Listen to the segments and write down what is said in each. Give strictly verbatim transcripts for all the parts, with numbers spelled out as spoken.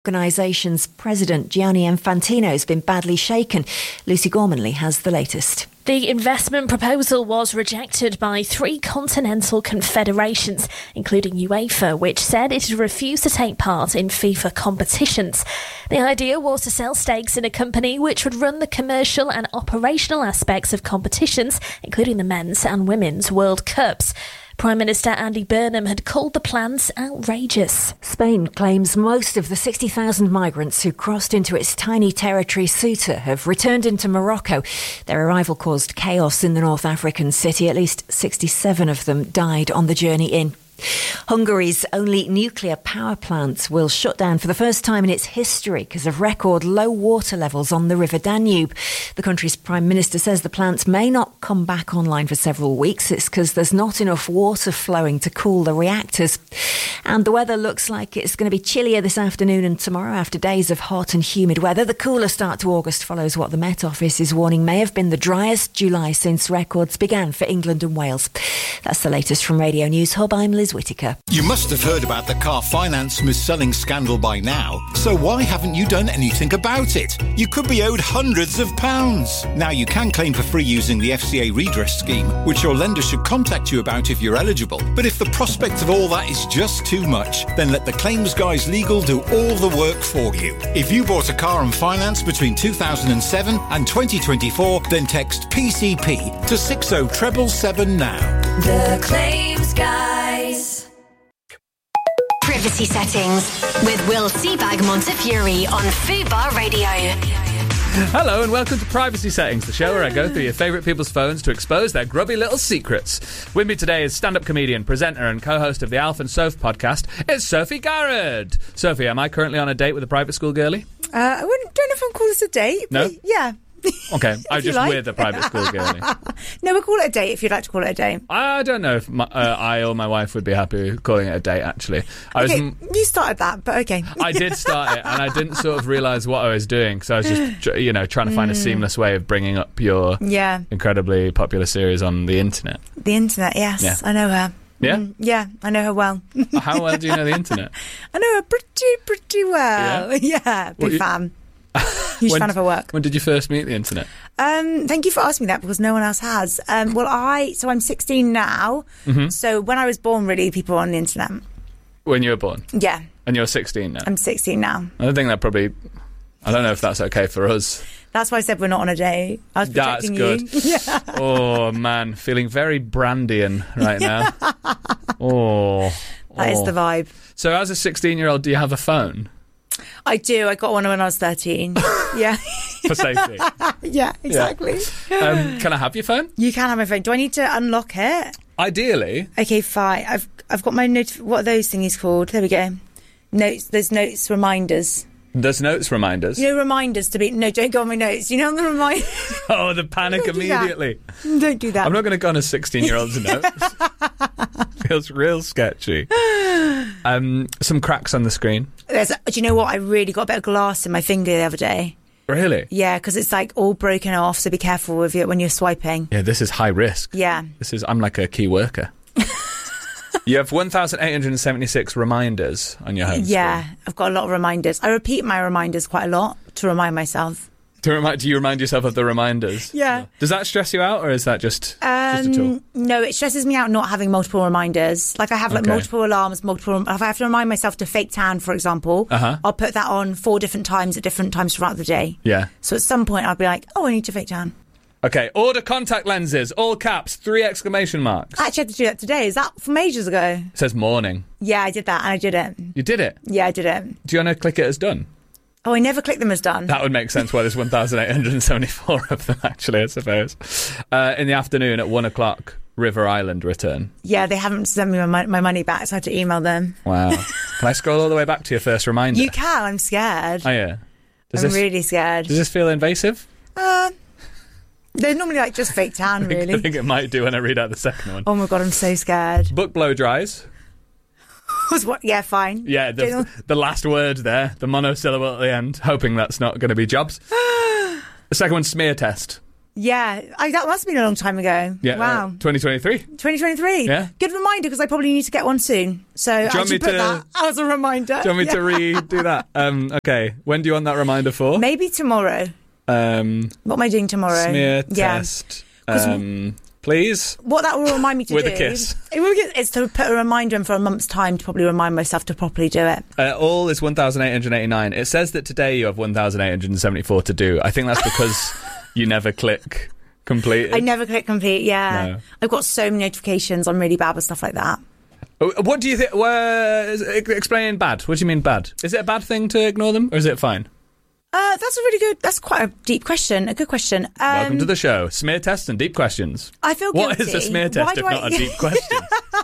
Organisation's president Gianni Infantino has been badly shaken. Lucy Gormanley has the latest. The investment proposal was rejected by three continental confederations, including UEFA, which said it had refused to take part in FIFA competitions. The idea was to sell stakes in a company which would run the commercial and operational aspects of competitions, including the men's and women's World Cups. Prime Minister Andy Burnham had called the plans outrageous. Spain claims most of the sixty thousand migrants who crossed into its tiny territory Ceuta have returned into Morocco. Their arrival caused chaos in the North African city. At least sixty-seven of them died on the journey in. Hungary's only nuclear power plant will shut down for the first time in its history because of record low water levels on the River Danube. The country's Prime Minister says the plant may not come back online for several weeks. It's because there's not enough water flowing to cool the reactors. And the weather looks like it's going to be chillier this afternoon and tomorrow after days of hot and humid weather. The cooler start to August follows what the Met Office is warning may have been the driest July since records began for England and Wales. That's the latest from Radio News Hub. I'm Liz Whittaker. You must have heard about the car finance mis-selling scandal by now, so why haven't you done anything about it? You could be owed hundreds of pounds. Now you can claim for free using the F C A redress scheme, which your lender should contact you about if you're eligible. But if the prospect of all that is just too much, then let the Claims Guys Legal do all the work for you. If you bought a car on finance between two thousand seven and twenty twenty-four, then text P C P to six oh seven seven now. The Claims Guys. Privacy settings with Will Seabag Montefiore on Fubar Radio. Hello and welcome to Privacy Settings, the show where I go through your favourite people's phones to expose their grubby little secrets. With me today is stand-up comedian, presenter and co-host of the Alf and Soph podcast, it's Sophie Garrett. Sophie, am I currently on a date with a private school girlie? Uh, I wouldn't, don't know if I'd call this a date. No? But yeah. Okay, I'm just like. with a private school girlie. No, we'll call it a date if you'd like to call it a date. I don't know if my, uh, I or my wife would be happy calling it a date, actually. I okay, was, you started that, but okay. I did start it, and I didn't sort of realise what I was doing, because I was just, you know, trying to find a seamless way of bringing up your yeah. incredibly popular series on the internet. The internet, yes. Yeah. I know her. Yeah? Mm, yeah, I know her well. How well do you know the internet? I know her pretty, pretty well. Yeah? Yeah, big Well, you- fan. Huge when, fan of her work. When did you first meet the internet? Um, thank you for asking me that because no one else has. Um, well, I so I'm sixteen now. Mm-hmm. So when I was born, really, people were on the internet. When you were born? Yeah, And you're sixteen now? I'm sixteen now. I don't think that probably... I don't know if that's okay for us. That's why I said we're not on a date. I was That's protecting good. you. Yeah. Oh, man. Feeling very Brandian right now. Oh. That oh. is the vibe. So as a sixteen-year-old, do you have a phone? I do. I got one when I was thirteen. Yeah. For safety. Yeah, exactly. Um, can I have your phone? You can have my phone. Do I need to unlock it? Ideally. Okay, fine. I've I've got my note. What are those thingies called? There we go. Notes. There's notes reminders. There's notes reminders. You know, reminders to be. No, don't go on my notes. You know, on the remind. Oh, the panic Don't do immediately. that. Don't do that. I'm not going to go on a sixteen-year-old's notes. Feels real sketchy. Um, some cracks on the screen. There's, do you know what? I really got a bit of glass in my finger the other day. Really? Yeah, because it's like all broken off. So be careful with it when you're swiping. Yeah, this is high risk. Yeah. This is. I'm like a key worker. You have one thousand eight hundred seventy-six reminders on your home Yeah, screen. I've got a lot of reminders. I repeat my reminders quite a lot to remind myself. To remind, do you remind yourself of the reminders? Yeah. Does that stress you out, or is that just, Um, just a tool? No, it stresses me out not having multiple reminders. Like I have like Okay. multiple alarms, multiple. If I have to remind myself to fake tan, for example, Uh-huh. I'll put that on four different times at different times throughout the day. Yeah. So at some point I'll be like, oh, I need to fake tan. Okay, order contact lenses, all caps, three exclamation marks. I actually had to do that today. Is that from ages ago? It says morning. Yeah, I did that and I did it. You did it? Yeah, I did it. Do you want to click it as done? Oh, I never clicked them as done. That would make sense why there's one thousand eight hundred seventy-four of them, actually, I suppose. Uh, in the afternoon at one o'clock, River Island return. Yeah, they haven't sent me my, my money back, so I had to email them. Wow. Can I scroll all the way back to your first reminder? You can, I'm scared. Oh, yeah. Does I'm this, really scared. Does this feel invasive? Uh, they're normally like just fake tan, I really. think it might do when I read out the second one. Oh my God, I'm so scared. Book blow dries. Was what? Yeah, fine. Yeah, the, the last word there, the monosyllable at the end, hoping that's not going to be jobs. The second one, smear test. Yeah, I, that must have been a long time ago. Yeah, wow. Uh, twenty twenty-three. twenty twenty-three. Yeah. Good reminder, because I probably need to get one soon. So Do you I want me should put to- that as a reminder. Do you want me Yeah. to redo that? Um, okay. When do you want that reminder for? Maybe tomorrow. Um, What am I doing tomorrow? smear Yeah. test. Um, please. What that will remind me to With do a kiss. It will get, is to put a reminder in for a month's time to probably remind myself to properly do it. Uh, all is one thousand eight hundred eighty-nine. It says that today you have one thousand eight hundred seventy-four to do. I think that's because you never click complete. I never click complete. Yeah, No. I've got so many notifications. I'm really bad with stuff like that. Oh, what do you think? Uh, explain bad. What do you mean bad? Is it a bad thing to ignore them, or is it fine? Uh, that's a really good. That's quite a deep question. A good question. Um, Welcome to the show. Smear test and deep questions. I feel guilty. What is a smear Why test do if I- not a deep question?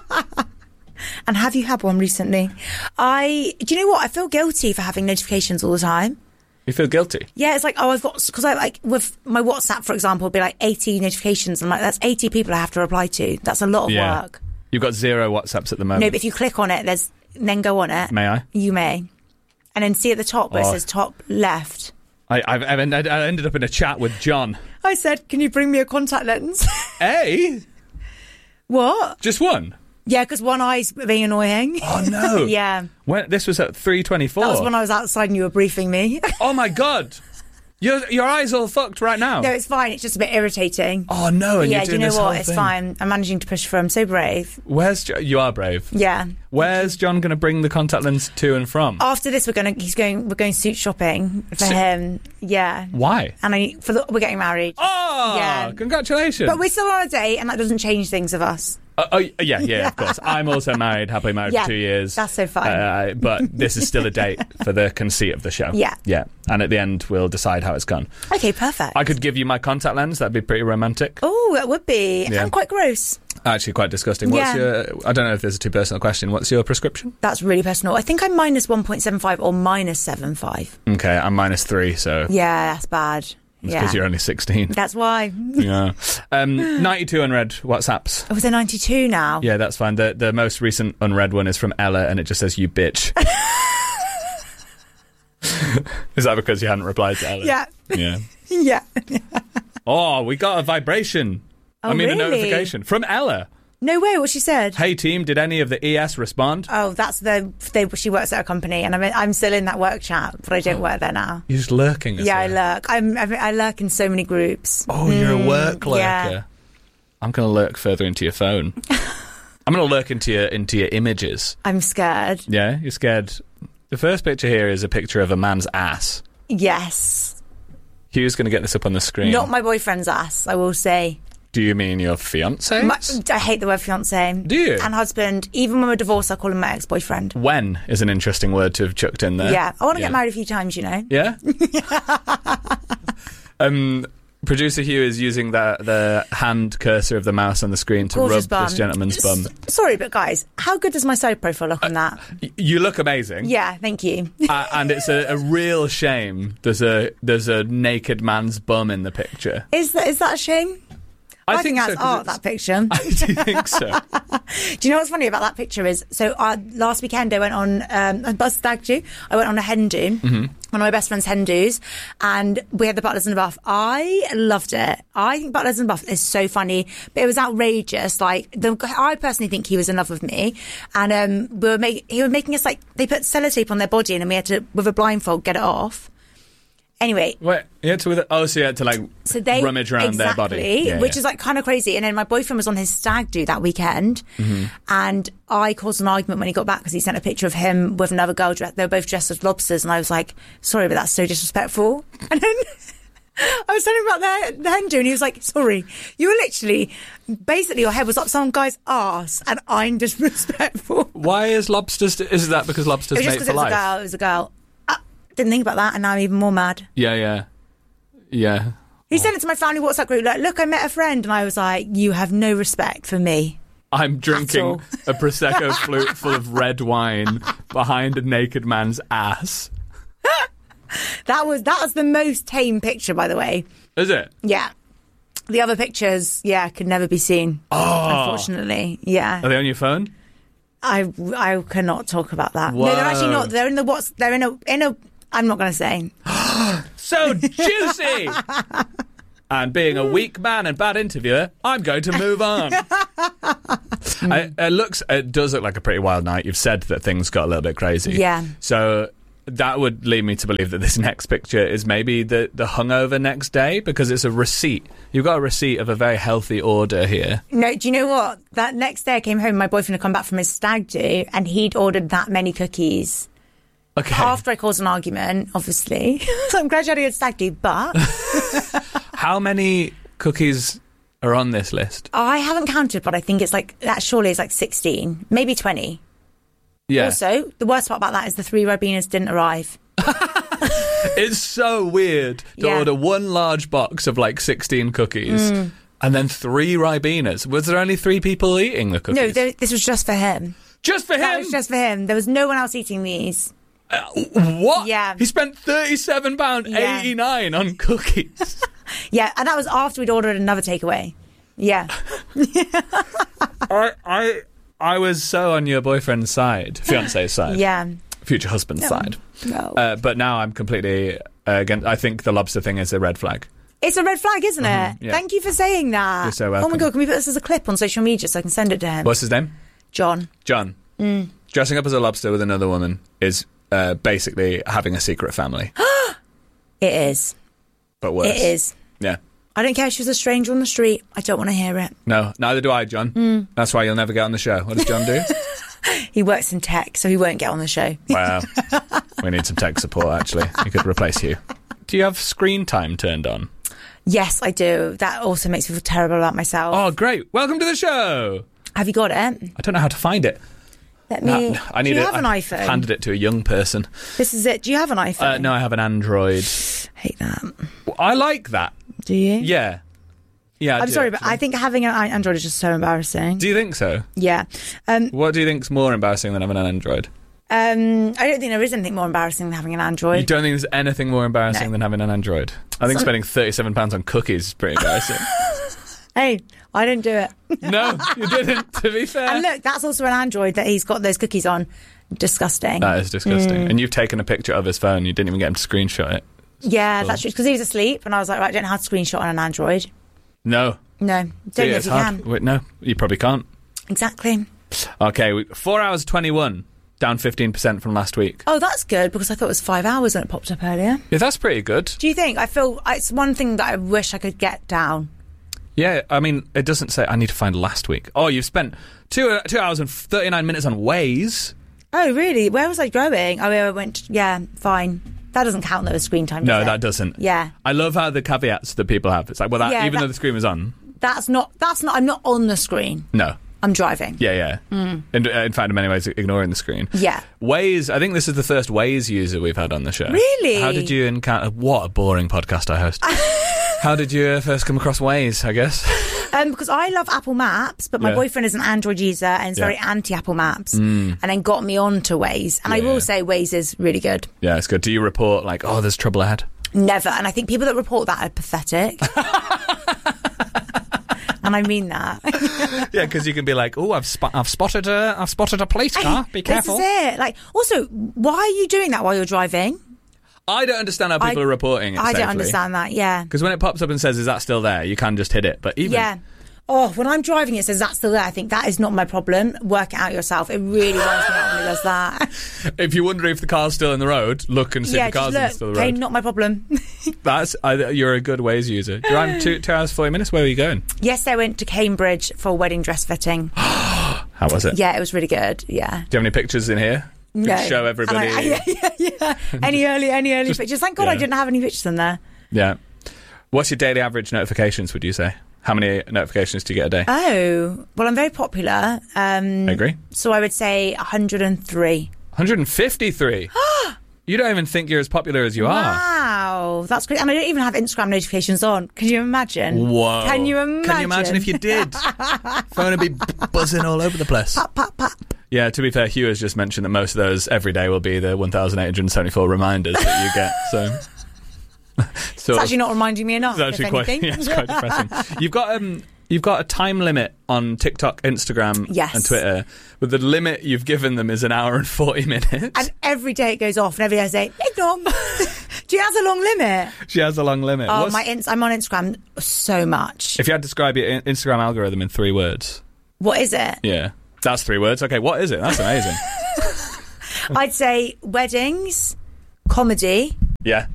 And have you had one recently? I. Do you know what? I feel guilty for having notifications all the time. You feel guilty? Yeah, it's like, oh, I've got, because I like, with my WhatsApp, for example, it'll be like eighty notifications. I'm like, that's eighty people I have to reply to. That's a lot of Yeah. work. You've got zero WhatsApps at the moment. No, but if you click on it, there's, then go on it. May I? You may. And then see at the top where Oh. it says top left. I, I've, I've end- I ended up in a chat with John. I said, can you bring me a contact lens? Hey, What? just one. Yeah, because one eye's being annoying. Oh no. Yeah. When, this was at three twenty-four. That was when I was outside and you were briefing me. Oh my god. Your your eyes all fucked right now. No, it's fine. It's just a bit irritating. Oh no. And yeah, you're do doing you know this whole what? It's thing. fine. I'm managing to push through. I'm so brave. Where's jo- you are brave. Yeah. Where's John going to bring the contact lens to and from? After this, we're gonna. He's going. We're going suit shopping for Su- him. Yeah. Why? And I for the, we're getting married. Oh, Yeah. congratulations. But we're still on a date, and that doesn't change things of us. Uh, oh, yeah, yeah, of course. I'm also married, happily married Yeah, for two years. that's so fine. Uh, but this is still a date for the conceit of the show. Yeah. Yeah. And at the end, we'll decide how it's gone. Okay, perfect. I could give you my contact lens. That'd be pretty romantic. Oh, that would be. Yeah. And quite gross. Actually, quite disgusting. What's Yeah. your... I don't know if there's a too personal question. What's your prescription? That's really personal. I think I'm minus one point seven five or minus seven five. Okay, I'm minus three, so... Yeah, that's bad. It's Yeah. because you're only sixteen. That's why. Yeah. Um, ninety-two unread WhatsApps. Oh, they're ninety-two now. Yeah, that's fine. The the most recent unread one is from Ella, and it just says, you bitch. Is that because you hadn't replied to Ella? Yeah. Yeah. Yeah. Oh, we got a vibration. Oh, I mean, really? a notification from Ella. No way, what she said. Hey, team, did any of the E S respond? Oh, that's the. They, she works at a company, and I'm I'm still in that work chat, but I don't work there now. You're just lurking. as Yeah, I well. lurk. I'm I I lurk in so many groups. Oh, you're a work lurker. yeah. I'm going to lurk further into your phone. I'm going to lurk into your into your images. I'm scared. Yeah, you're scared. The first picture here is a picture of a man's ass. Yes. Hugh's going to get this up on the screen. Not my boyfriend's ass, I will say. Do you mean your fiance? My, I hate the word fiance. Do you? And husband. Even when we're divorced, I call him my ex-boyfriend. When is an interesting word to have chucked in there. Yeah. I want to Yeah. get married a few times, you know. Yeah? um, producer Hugh is using the, the hand cursor of the mouse on the screen to Gorgeous rub bum. this gentleman's bum. S- sorry, but guys, how good does my side profile look on that? Y- You look amazing. Yeah, thank you. Uh, and it's a, a real shame there's a there's a naked man's bum in the picture. Is that is that a shame? I, think, so, that's 'cause art, it's- that picture. I do think so. Do you know what's funny about that picture is, so uh, last weekend I went on, um, a bus stag do, I went on a hen do, mm-hmm. one of my best friend's hen do's, and we had the Butlers in the Buff. I loved it. I think Butlers in the Buff is so funny, but it was outrageous. Like, the, I personally think he was in love with me, and um, we were make, he was making us, like, they put sellotape on their body, and then we had to, with a blindfold, get it off. Anyway, Wait, you had to with it, oh, so you had to like so they rummage around exactly, their body, yeah, which yeah. is like kind of crazy. And then my boyfriend was on his stag do that weekend, Mm-hmm. and I caused an argument when he got back because he sent a picture of him with another girl. They were both dressed as lobsters, and I was like, "Sorry, but that's so disrespectful." And then I was telling him about the, the hen do, and he was like, "Sorry, you were literally basically your head was up some guy's ass, and I'm disrespectful." Why is lobsters? Is that because It lobsters was just mate because for it was life? a girl. It was a girl. I didn't think about that, and now I'm even more mad. Yeah, yeah, yeah. He sent it to my family WhatsApp group, like, look, I met a friend. And I was like, you have no respect for me. I'm all. drinking a prosecco flute full of red wine behind a naked man's ass. That was that was the most tame picture, by the way. Is it? Yeah. The other pictures, yeah, could never be seen. Oh. Unfortunately. Yeah. Are they on your phone? I, I cannot talk about that. No, they're actually Whoa. not. They're in the what's they're in a in a I'm not gonna say. So juicy! And being a weak man and bad interviewer, I'm going to move on. I, it looks, it does look like a pretty wild night. You've said that things got a little bit crazy. Yeah. So that would lead me to believe that this next picture is maybe the, the hungover next day, because it's a receipt. You've got a receipt of a very healthy order here. No, do you know what? That next day I came home, my boyfriend had come back from his stag do, and he'd ordered that many cookies. Okay. After I caused an argument, obviously. So I'm glad you had a good stag do, but... How many cookies are on this list? I haven't counted, but I think it's like, that surely is like sixteen, maybe twenty. Yeah. Also, the worst part about that is the three Ribenas didn't arrive. It's so weird to Yeah. order one large box of like sixteen cookies Mm. and then three Ribenas. Was there only three people eating the cookies? No, there, this was just for him. Just for him? That was just for him. There was no one else eating these. Uh, what? Yeah. He spent thirty-seven pounds eighty-nine Yeah. on cookies. Yeah, and that was after we'd ordered another takeaway. Yeah. I, I I was so on your boyfriend's side, fiance's side, Yeah. future husband's No. side. No. Uh, but now I'm completely uh, against. I think the lobster thing is a red flag. It's a red flag, isn't it? Mhm, yeah. Thank you for saying that. You're so Oh welcome. my God, can we put this as a clip on social media so I can send it to him? What's his name? John. John. Mm. Dressing up as a lobster with another woman is uh, basically having a secret family, It is. but worse. It is. Yeah. I don't care if she's a stranger on the street. I don't want to hear it. No, neither do I, John. Mm. That's why you'll never get on the show. What does John do? He works in tech, so he won't get on the show. Wow. We need some tech support, actually. He could replace you. Do you have screen time turned on? Yes, I do. That also makes me feel terrible about myself. Oh, great. Welcome to the show. Have you got it? I don't know how to find it. Let me. No, I need do you it. have an I iPhone? handed it to a young person. This is it. Do you have an iPhone? Uh, no, I have an Android. Hate that. I like that. Do you? Yeah. Yeah, I I'm do, sorry, but actually. I think having an i- Android is just so embarrassing. Do you think so? Yeah. Um, What do you think's more embarrassing than having an Android? um, I don't think there is anything more embarrassing than having an Android. You don't think there's anything more embarrassing No. than having an Android? I think So- spending thirty-seven pounds on cookies is pretty embarrassing. Hey, I didn't do it. No, you didn't, to be fair. And look, that's also an Android that he's got those cookies on. Disgusting. That is disgusting. Mm. And you've taken a picture of his phone. You didn't even get him to screenshot it. Yeah, Cool. that's true. Because he was asleep, and I was like, right, I don't know how to screenshot on an Android. No. No, don't See, know if it's you hard. can. Wait, no, you probably can't. Exactly. Okay, we, four hours twenty-one, down fifteen percent from last week. Oh, that's good, because I thought it was five hours when it popped up earlier. Yeah, that's pretty good. Do you think? I feel it's one thing that I wish I could get down. Yeah, I mean, it doesn't say. I need to find last week. Oh, you've spent two uh, two hours and thirty-nine minutes on Waze. Oh, really? Where was I going? Oh, I went. Yeah, fine. That doesn't count though as screen time. Does No, it? that doesn't. Yeah, I love how the caveats that people have. It's like, well, that, Yeah, even that- though the screen was on, that's not. That's not. I'm not on the screen. no. I'm driving. Yeah, yeah. Mm. In, in fact, in many ways, ignoring the screen. Yeah. Waze, I think this is the first Waze user we've had on the show. Really? How did you encounter... What a boring podcast I host. How did you uh, first come across Waze, I guess? Um, because I love Apple Maps, but my Yeah. boyfriend is an Android user and is Yeah. very anti-Apple Maps, Mm. and then got me onto Waze. And I Yeah, will yeah. say Waze is really good. Yeah, it's good. Do you report, like, oh, there's trouble ahead? Never. And I think people that report that are pathetic. And I mean that. Yeah, because you can be like, oh, I've, sp- I've spotted a, I've spotted a police car. Be careful. This is it. Like, also, why are you doing that while you're driving? I don't understand how people I- are reporting it I safely. don't understand that. Yeah. Because when it pops up and says, is that still there? You can just hit it. But even... Yeah. Oh, when I'm driving, it says that's still there. I think that is not my problem. Work it out yourself. It really winds me out when it does that. If you wonder if the car's still in the road, look and see yeah, if the car's just look. still in the Okay, road. not my problem. That's uh, you're a good Waze user. You're on two, two hours, forty minutes. Where were you going? Yes, I went to Cambridge for a wedding dress fitting. How was it? Yeah, it was really good. Yeah. Do you have any pictures in here? You No. can show everybody. And I- yeah, yeah, yeah. Any early, any early Just- pictures. Thank God I yeah. didn't have any pictures in there. Yeah. What's your daily average notifications, would you say? How many notifications do you get a day? Oh, well, I'm very popular. Um, I agree. So I would say one hundred three. one hundred fifty-three. You don't even think you're as popular as you are. Wow, that's great. And I don't even have Instagram notifications on. Can you imagine? Whoa. Can you imagine? Can you imagine if you did? Phone would be buzzing all over the place. Pop, pop, pop. Yeah, to be fair, Hugh has just mentioned that most of those every day will be the one thousand eight hundred seventy-four reminders that you get. So, so It's actually not reminding me enough. It's actually if quite, anything. yeah, it's quite depressing. You've got um, you've got a time limit on TikTok, Instagram, Yes. and Twitter, but the limit you've given them is an hour and forty minutes. And every day it goes off, and every day I say, ignore. Do you have a long limit? She has a long limit. Oh, What's- my ins- I'm on Instagram so much. If you had to describe your in- Instagram algorithm in three words. What is it? Yeah. That's three words. Okay, what is it? That's amazing. I'd say weddings, comedy. Yeah.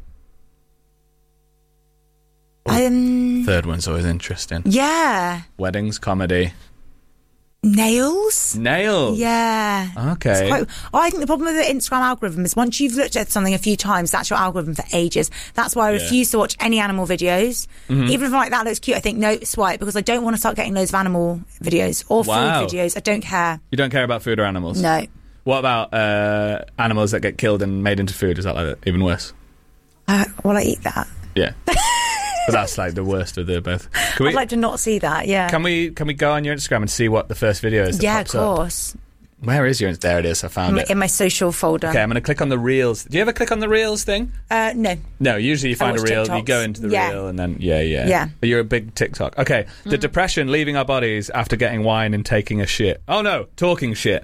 Um, Third one's always interesting. yeah. Weddings, comedy. Nails. Nails. Yeah. Okay. It's quite, oh, I think the problem with the Instagram algorithm is once you've looked at something a few times, that's your algorithm for ages. That's why I Yeah. refuse to watch any animal videos. Mm-hmm. Even if I'm like, that looks cute, I think, no, swipe, because I don't want to start getting loads of animal videos or Wow. food videos. I don't care. You don't care about food or animals? No. What about uh, animals that get killed and made into food? Is that like even worse? Uh, will I eat that? Yeah. But that's like the worst of the both. Can we, I'd like to not see that, yeah. can we can we go on your Instagram and see what the first video is that yeah, of pops up? course. Where is your... There it is, I found In, it. in my social folder. Okay, I'm going to click on the Reels. Do you ever click on the Reels thing? Uh, no. No, usually you find a watch reel, you TikToks. go into the Yeah. reel, and then yeah, yeah, Yeah. But you're a big TikTok. Okay, the Mm. depression leaving our bodies after getting wine and taking a shit. Oh no, talking shit.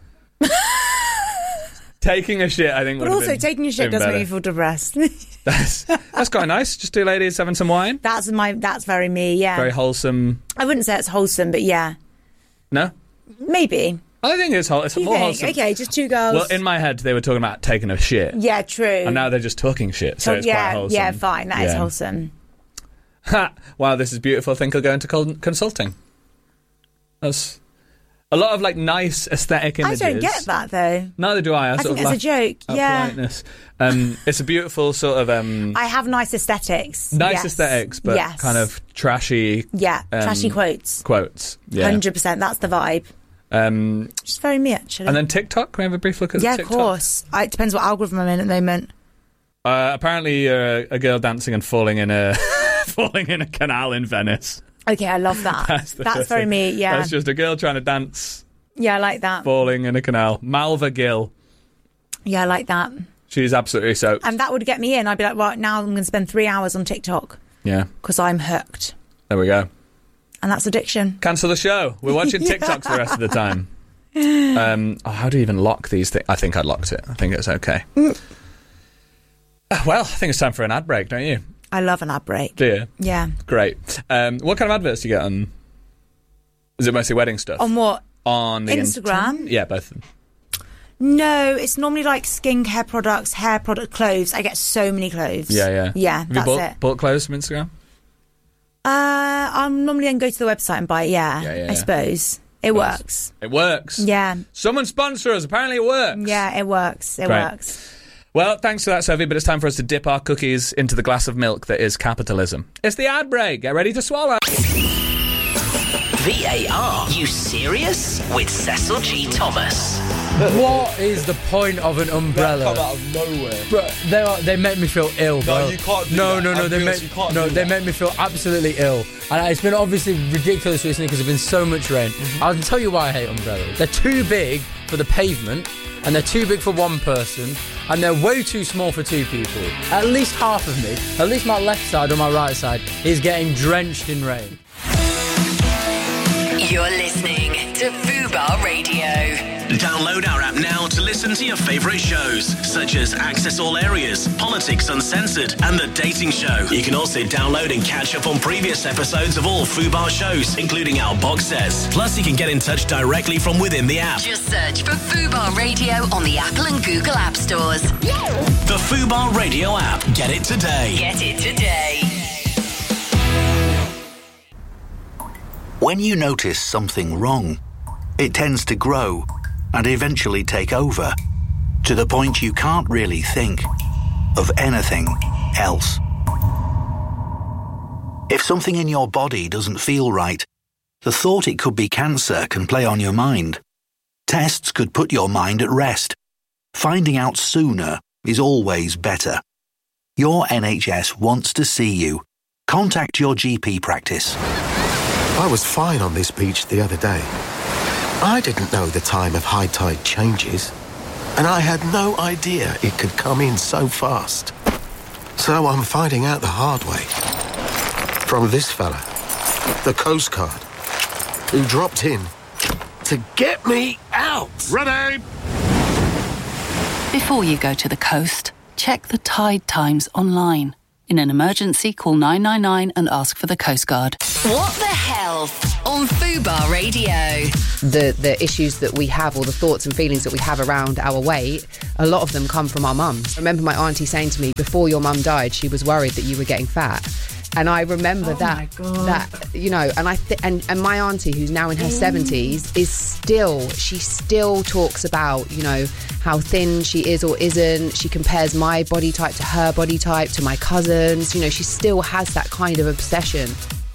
Taking a shit, I think. But would have also, been taking a shit even does make better. me feel depressed. That's that's quite nice. Just two ladies having some wine. that's my. That's very me, yeah. Very wholesome. I wouldn't say it's wholesome, but yeah. No, Maybe. I think it's, whole, it's You more think? wholesome. Okay, just two girls. Well, in my head, they were talking about taking a shit, yeah, true. and now they're just talking shit. So it's yeah, quite wholesome. yeah, fine. That is Yeah. wholesome. Ha! Wow, this is beautiful. I think I'll go into col- consulting. That's a lot of like nice aesthetic images. I don't get that though. Neither do I. I, I sort think of it's a laugh joke. at Yeah. politeness. Um, it's a beautiful sort of um, I have nice aesthetics. nice yes. aesthetics, but yes. kind of trashy yeah, um, trashy quotes. quotes. Yeah. Hundred percent. That's the vibe. Um, Just very me, actually. and then TikTok. Can we have a brief look at yeah, TikTok? of course. I, it depends what algorithm I'm in at the moment. Uh, apparently, you're a, a girl dancing and falling in a falling in a canal in Venice. Okay, I love that. That's, the That's first very thing. me. Yeah, That's just a girl trying to dance, yeah, I like that. falling in a canal. Malva Gill. Yeah, I like that. She's absolutely soaked. And that would get me in. I'd be like, right, now I'm going to spend three hours on TikTok Yeah, because I'm hooked. there we go. And that's addiction. Cancel the show. We're watching TikToks the rest of the time. Um, oh, how do you even lock these things? I think I locked it. I think it's okay. Mm. Uh, well, I think it's time for an ad break, don't you? I love an ad break. Do you? Yeah. Great. Um, what kind of adverts do you get on? Is it mostly wedding stuff? On what? on the Instagram? Inter- yeah, both of them. No, it's normally like skincare products, hair product, clothes. I get so many clothes. Yeah, yeah. Yeah, Have that's you bought, it. bought clothes from Instagram? Uh, I'm normally going to go to the website and buy it, yeah, Yeah, yeah, I yeah. suppose. It Nice. works. It works. Yeah. Someone sponsor us. Apparently it works. Yeah, it works. It Great. works. Well, thanks for that, Sophie, but it's time for us to dip our cookies into the glass of milk that is capitalism. It's the ad break. Get ready to swallow. V A R. You serious? With Cecil G. Thomas. What is the point of an umbrella? Come out of nowhere. Bro, they are, they make me feel ill, bro. No, you can't do no, that. No, no, they Ambulance, make you can't no, do they that. make me feel absolutely ill. And it's been obviously ridiculous recently because there's been so much rain. Mm-hmm. I'll tell you why I hate umbrellas. They're too big for the pavement, and they're too big for one person, and they're way too small for two people. At least half of me, at least my left side or my right side, is getting drenched in rain. You're listening to Fubar Radio. Download our app now to listen to your favourite shows, such as Access All Areas, Politics Uncensored, and The Dating Show. You can also download and catch up on previous episodes of all Fubar shows, including our box sets. Plus, you can get in touch directly from within the app. Just search for Fubar Radio on the Apple and Google App Stores. The Fubar Radio app. Get it today. Get it today. When you notice something wrong, it tends to grow and eventually take over, to the point you can't really think of anything else. If something in your body doesn't feel right, the thought it could be cancer can play on your mind. Tests could put your mind at rest. Finding out sooner is always better. Your N H S wants to see you. Contact your G P practice. I was fine on this beach the other day. I didn't know the time of high tide changes, and I had no idea it could come in so fast. So I'm finding out the hard way. From this fella, the Coast Guard, who dropped in to get me out. Ready? Before you go to the coast, check the tide times online. In an emergency, call nine nine nine and ask for the Coast Guard. What the Health on Fubar Radio. The the issues that we have, or the thoughts and feelings that we have around our weight, a lot of them come from our mums. I remember my auntie saying to me, before your mum died, she was worried that you were getting fat. And I remember oh that, that you know, and I th- and, and my auntie, who's now in her seventies, is still, she still talks about, you know, how thin she is or isn't. She compares my body type to her body type, to my cousins. You know, she still has that kind of obsession.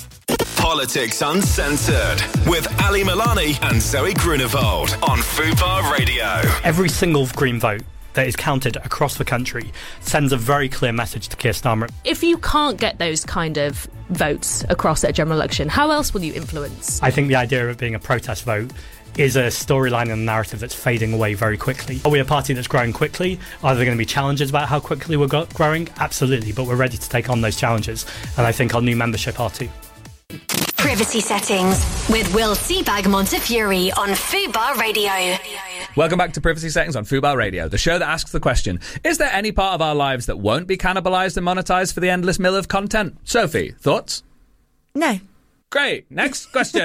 Politics Uncensored with Ali Milani and Zoe Grunewald on Fubar Radio. Every single Green vote that is counted across the country sends a very clear message to Keir Starmer. If you can't get those kind of votes across at a general election, how else will you influence? I think the idea of it being a protest vote is a storyline and a narrative that's fading away very quickly. Are we a party that's growing quickly? Are there going to be challenges about how quickly we're go- growing? Absolutely, but we're ready to take on those challenges, and I think our new membership are too. Privacy Settings with Will Seabag Montefiore on Fubar Radio. Welcome back to Privacy Settings on Fubar Radio, the show that asks the question, is there any part of our lives that won't be cannibalised and monetised for the endless mill of content? Sophie, thoughts? No. Great. Next question.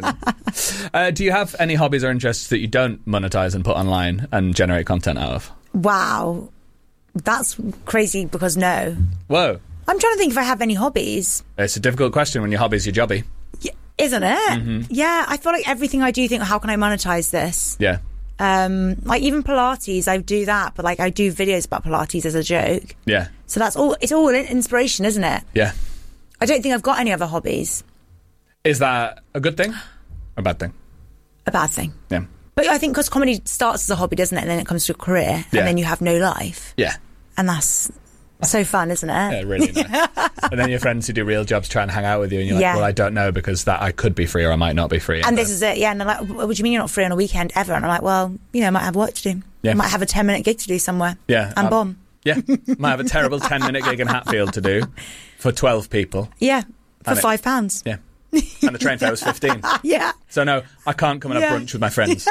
uh, do you have any hobbies or interests that you don't monetise and put online and generate content out of? Wow. That's crazy because no. Whoa. I'm trying to think if I have any hobbies. It's a difficult question when your hobby's your jobby. Yeah, isn't it? Mm-hmm. Yeah, I feel like everything I do, think, how can I monetize this? Yeah. Um, like even Pilates, I do that, but like I do videos about Pilates as a joke. Yeah. So that's all. It's all inspiration, isn't it? Yeah. I don't think I've got any other hobbies. Is that a good thing or a bad thing? A bad thing. Yeah. But I think because comedy starts as a hobby, doesn't it? And then it comes to a career, Yeah. and then you have no life. Yeah. And that's so fun, isn't it? Yeah, really nice. And then your friends who do real jobs try and hang out with you, and you're like, Yeah. well, I don't know, because that I could be free or I might not be free. And this is it, yeah. And they're like, what do you mean you're not free on a weekend ever? And I'm like, well, you know, I might have work to do. Yeah. I might have a ten minute gig to do somewhere. Yeah. And um, bomb. Yeah. Might have a terrible ten minute gig in Hatfield to do for twelve people. Yeah. For And it- five pounds. Yeah. And the train fare was fifteen. Yeah. So no, I can't come and have Yeah. brunch with my friends.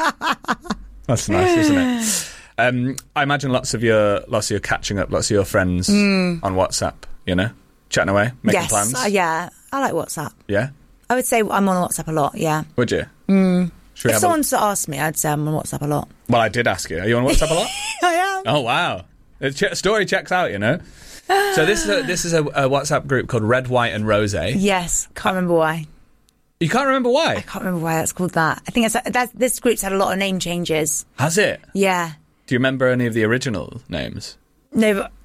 That's nice, isn't it? Um, I imagine lots of your lots of your catching up, lots of your friends Mm. on WhatsApp, you know, chatting away, making yes. plans. Uh, yeah. I like WhatsApp. Yeah. I would say I'm on WhatsApp a lot, yeah. Would you? Mm. Should we If have a- someone's to ask me, I'd say I'm on WhatsApp a lot. Well, I did ask you. Are you on WhatsApp a lot? I am. Oh wow, the ch- story checks out, you know. So this is a, this is a, a WhatsApp group called Red, White and Rose. Yes. Can't remember why. You can't remember why? I can't remember why that's called that. I think it's, that's, this group's had a lot of name changes. Has it? Yeah. Do you remember any of the original names? No, but...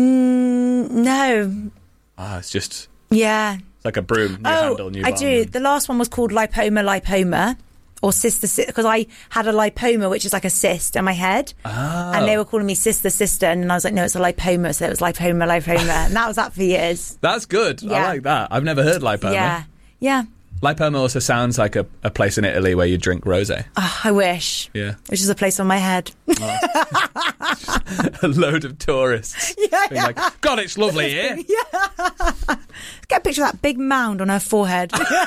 Mm, no. Ah, it's just Yeah. it's like a broom. New oh, handle, new I bottom. do. The last one was called Lipoma Lipoma. Or Sister, because I had a lipoma, which is like a cyst in my head. Oh. And they were calling me Sister, Sister. And I was like, no, it's a lipoma. So it was Lipoma Lipoma. And that was that for years. That's good. I Yeah. like that. I've never heard lipoma. Yeah. Yeah. Lipoma also sounds like a, a place in Italy where you drink rosé. Oh, I wish. Yeah. Which is a place on my head. A load of tourists. Yeah, being like, God, it's lovely here. Get a picture of that big mound on her forehead.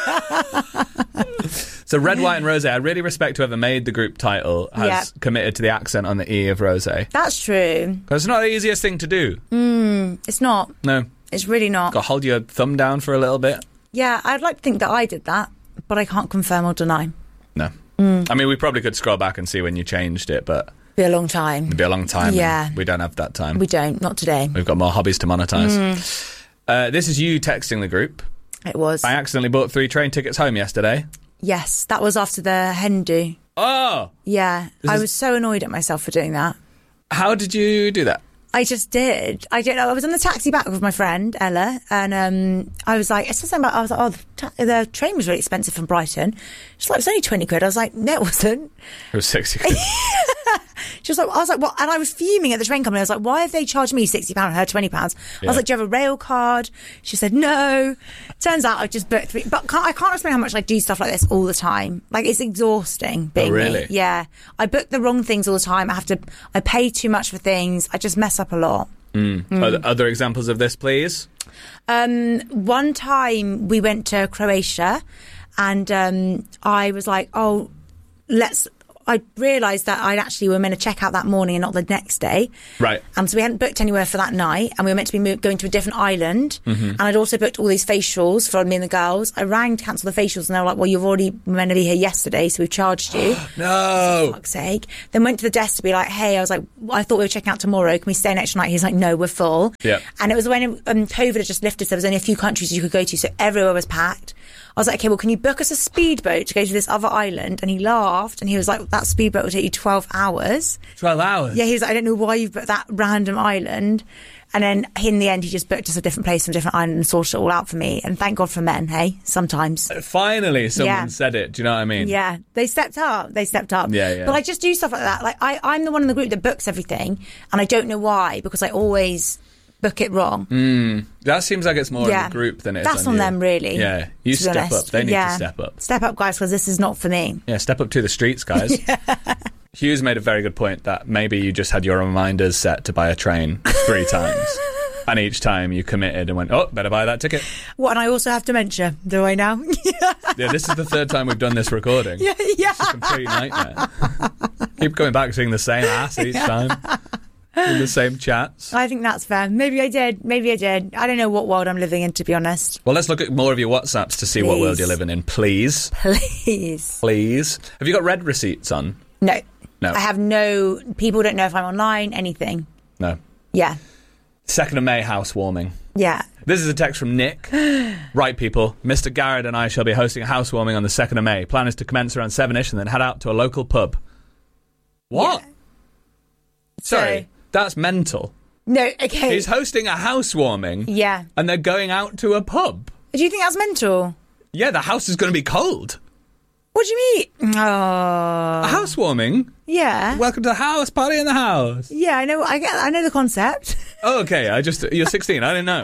So Red, White and Rosé, I really respect whoever made the group title has Yeah. committed to the accent on the E of Rosé. That's true. Because it's not the easiest thing to do. Mm, it's not. No. It's really not. Got to hold your thumb down for a little bit. Yeah, I'd like to think that I did that, but I can't confirm or deny. No. Mm. I mean, we probably could scroll back and see when you changed it, but Be a long time. it'd be a long time. and Yeah. We don't have that time. We don't. Not today. We've got more hobbies to monetise. Mm. Uh, this is you texting the group. It was. I accidentally bought three train tickets home yesterday. Yes, that was after the hen do. Oh! Yeah, This I is- was so annoyed at myself for doing that. How did you do that? I just did. I don't know. I was on the taxi back with my friend Ella, and um, I was like, I said something about. I was like, oh, the, ta- the train was really expensive from Brighton. She's like, it was only twenty quid. I was like, no, it wasn't. It was sixty quid. She was like, I was like, what? And I was fuming at the train company. I was like, why have they charged me sixty pounds and her twenty pounds? I Yeah. was like, do you have a rail card? She said, no. Turns out I just booked three. But can't, I can't explain how much I do stuff like this all the time. Like, it's exhausting being Oh, really? me. Yeah. I book the wrong things all the time. I have to, I pay too much for things. I just mess up a lot. Mm. Mm. Other, other examples of this, please? Um, one time we went to Croatia and um, I was like, oh, let's I realised that I'd actually were meant to check out that morning and not the next day. Right. And so we hadn't booked anywhere for that night, and we were meant to be mo- going to a different island. Mhm. And I'd also booked all these facials for me and the girls. I rang to cancel the facials, and they were like, well, you've already meant to be here yesterday, so we've charged you. No. For fuck's sake. Then went to the desk to be like, hey, I was like, I thought we were checking out tomorrow. Can we stay an extra night? He's like, no, we're full. Yeah. And it was when um, COVID had just lifted, so there was only a few countries you could go to, so everywhere was packed. I was like, okay, well, can you book us a speedboat to go to this other island? And he laughed, and he was like, that speedboat will take you twelve hours. twelve hours? Yeah, he was like, I don't know why you've booked that random island. And then in the end, he just booked us a different place from a different island and sorted it all out for me. And thank God for men, hey, sometimes. Finally, someone Yeah. said it. Do you know what I mean? Yeah, they stepped up. They stepped up. Yeah, yeah. But I just do stuff like that. Like, I, I'm the one in the group that books everything, and I don't know why, because I always book it wrong. Mm, that seems like it's more Yeah. on the group than it is That's on, on you. them, really, Yeah, you to be step honest. up. They need Yeah. to step up. Step up, guys, because this is not for me. Yeah, step up to the streets, guys. Hughes made a very good point that maybe you just had your reminders set to buy a train three times. And each time you committed and went, oh, better buy that ticket. What, and I also have dementia, do I now? Yeah, this is the third time we've done this recording. Yeah, yeah. It's a complete nightmare. Keep going back seeing the same ass each time. In the same chats. I think that's fair. Maybe I did. Maybe I did. I don't know what world I'm living in, to be honest. Well, let's look at more of your WhatsApps to see what Please. world you're living in, please. Please. Please. Have you got red receipts on? No. No. I have no... People don't know if I'm online, anything. No. Yeah. second of May housewarming. Yeah. This is a text from Nick. Right, people. Mister Garrett and I shall be hosting a housewarming on the second of May. Plan is to commence around seven-ish and then head out to a local pub. What? Yeah. Sorry. So- That's mental. No, okay. He's hosting a housewarming. Yeah. And they're going out to a pub. Do you think that's mental? Yeah, the house is going to be cold. What do you mean? Oh. A housewarming? Yeah. Welcome to the house, party in the house. Yeah, I know. I get. I know the concept. Oh, okay. I just you're sixteen. I didn't know.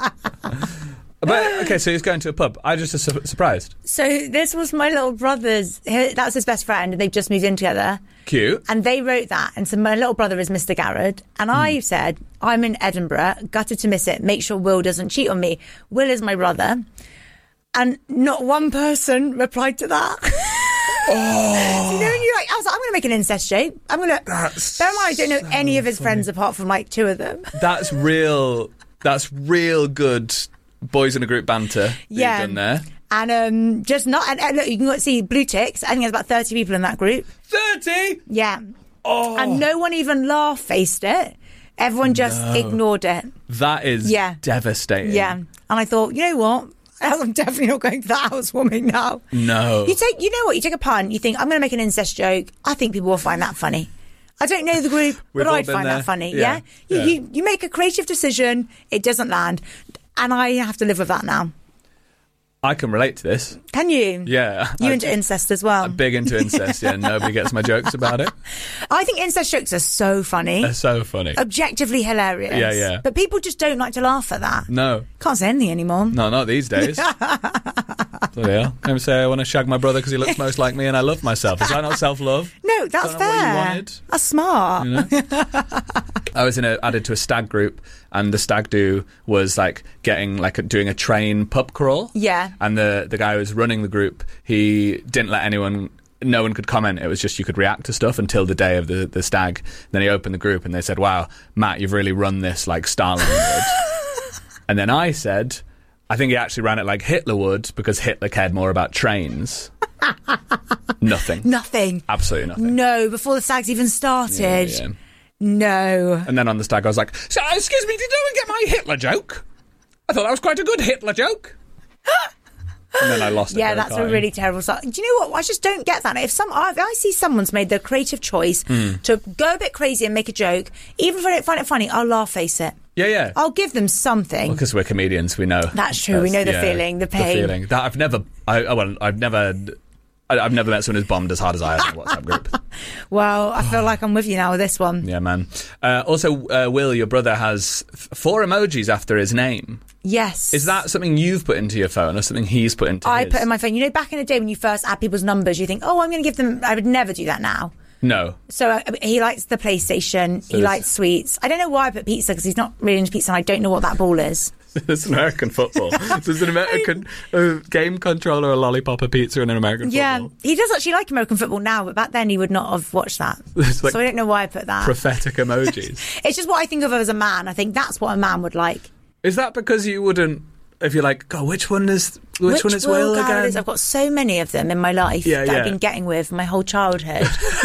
But okay, so he's going to a pub. I just was su- surprised. So this was my little brother's. That's his best friend, and they've just moved in together. Cute. And they wrote that, and so my little brother is Mister Garrett, and I said, I'm in Edinburgh, gutted to miss it. Make sure Will doesn't cheat on me. Will is my brother, and not one person replied to that. Oh. So, you know, when you're like, I was like, I'm going to make an incest joke. I'm going to. Bear in mind, I don't know any of his friends apart from like two of them. That's real. That's real good boys in a group banter. That Yeah. you've done there. And um, just not. And, uh, look, you can go see blue ticks. I think there's about thirty people in that group. Thirty. Yeah. Oh. And no one even laugh faced it. Everyone just No. ignored it. That is Yeah. devastating. Yeah. And I thought, you know what? I'm definitely not going to that housewarming now. No. You take, you know what? You take a pun. You think I'm going to make an incest joke. I think people will find that funny. I don't know the group, We've but all I'd been find there. that funny. Yeah. Yeah. You, Yeah. You, you make a creative decision. It doesn't land, and I have to live with that now. I can relate to this. Can you? Yeah. You I- into incest as well? I'm big into incest, yeah. Nobody gets my jokes about it. I think incest jokes are so funny. They're so funny. Objectively hilarious. Yeah, yeah. But people just don't like to laugh at that. No. Can't say anything anymore. No, not these days. So yeah. Maybe say I want to shag my brother because he looks most like me and I love myself. Is that not self-love? No, that's Is that not what you fair. wanted? That's smart. You know? I was in a, added to a stag group, and the stag do was like getting like a, doing a train pub crawl. Yeah. And the the guy who was running the group, he didn't let anyone. No one could comment. It was just you could react to stuff until the day of the, the stag. Then he opened the group and they said, "Wow, Matt, you've really run this like Stalin would." And then I said, "I think he actually ran it like Hitler would because Hitler cared more about trains." Nothing. Nothing. Absolutely nothing. No, before the stags even started. Yeah, yeah. No. And then on the stag, I was like, so, excuse me, did no one get my Hitler joke? I thought that was quite a good Hitler joke. And then I lost it. Yeah, very that's a quietly. really terrible start. Do you know what? I just don't get that. If some, if I see someone's made the creative choice Mm. to go a bit crazy and make a joke, even if I don't find it funny, I'll laugh face it. Yeah, yeah. I'll give them something. Because we're comedians, we know. That's true. We know the feeling, the pain. The feeling. That I've never, I, I- well, I've never, I, I've never met someone who's bombed as hard as I have in a WhatsApp group. Well, I feel like I'm with you now with this one. Yeah, man. Uh, also, uh, Will, your brother, has f- four emojis after his name. Yes. Is that something you've put into your phone or something he's put into I his? put in my phone. You know, back in the day when you first add people's numbers, you think, oh, I'm going to give them. I would never do that now. No. So uh, he likes the PlayStation. So he this- likes sweets. I don't know why I put pizza because he's not really into pizza, and I don't know what that ball is. It's American football. So it's an American uh, game controller, a lollipop, a pizza, and an American Yeah, football. he does actually like American football now, but back then he would not have watched that. It's like so I don't know why I put that. prophetic emojis. It's just what I think of as a man. I think that's what a man would like. Is that because you wouldn't, if you're like, God, which one is which, which one is Will, Will again? Is, I've got so many of them in my life yeah, that yeah. I've been getting with my whole childhood.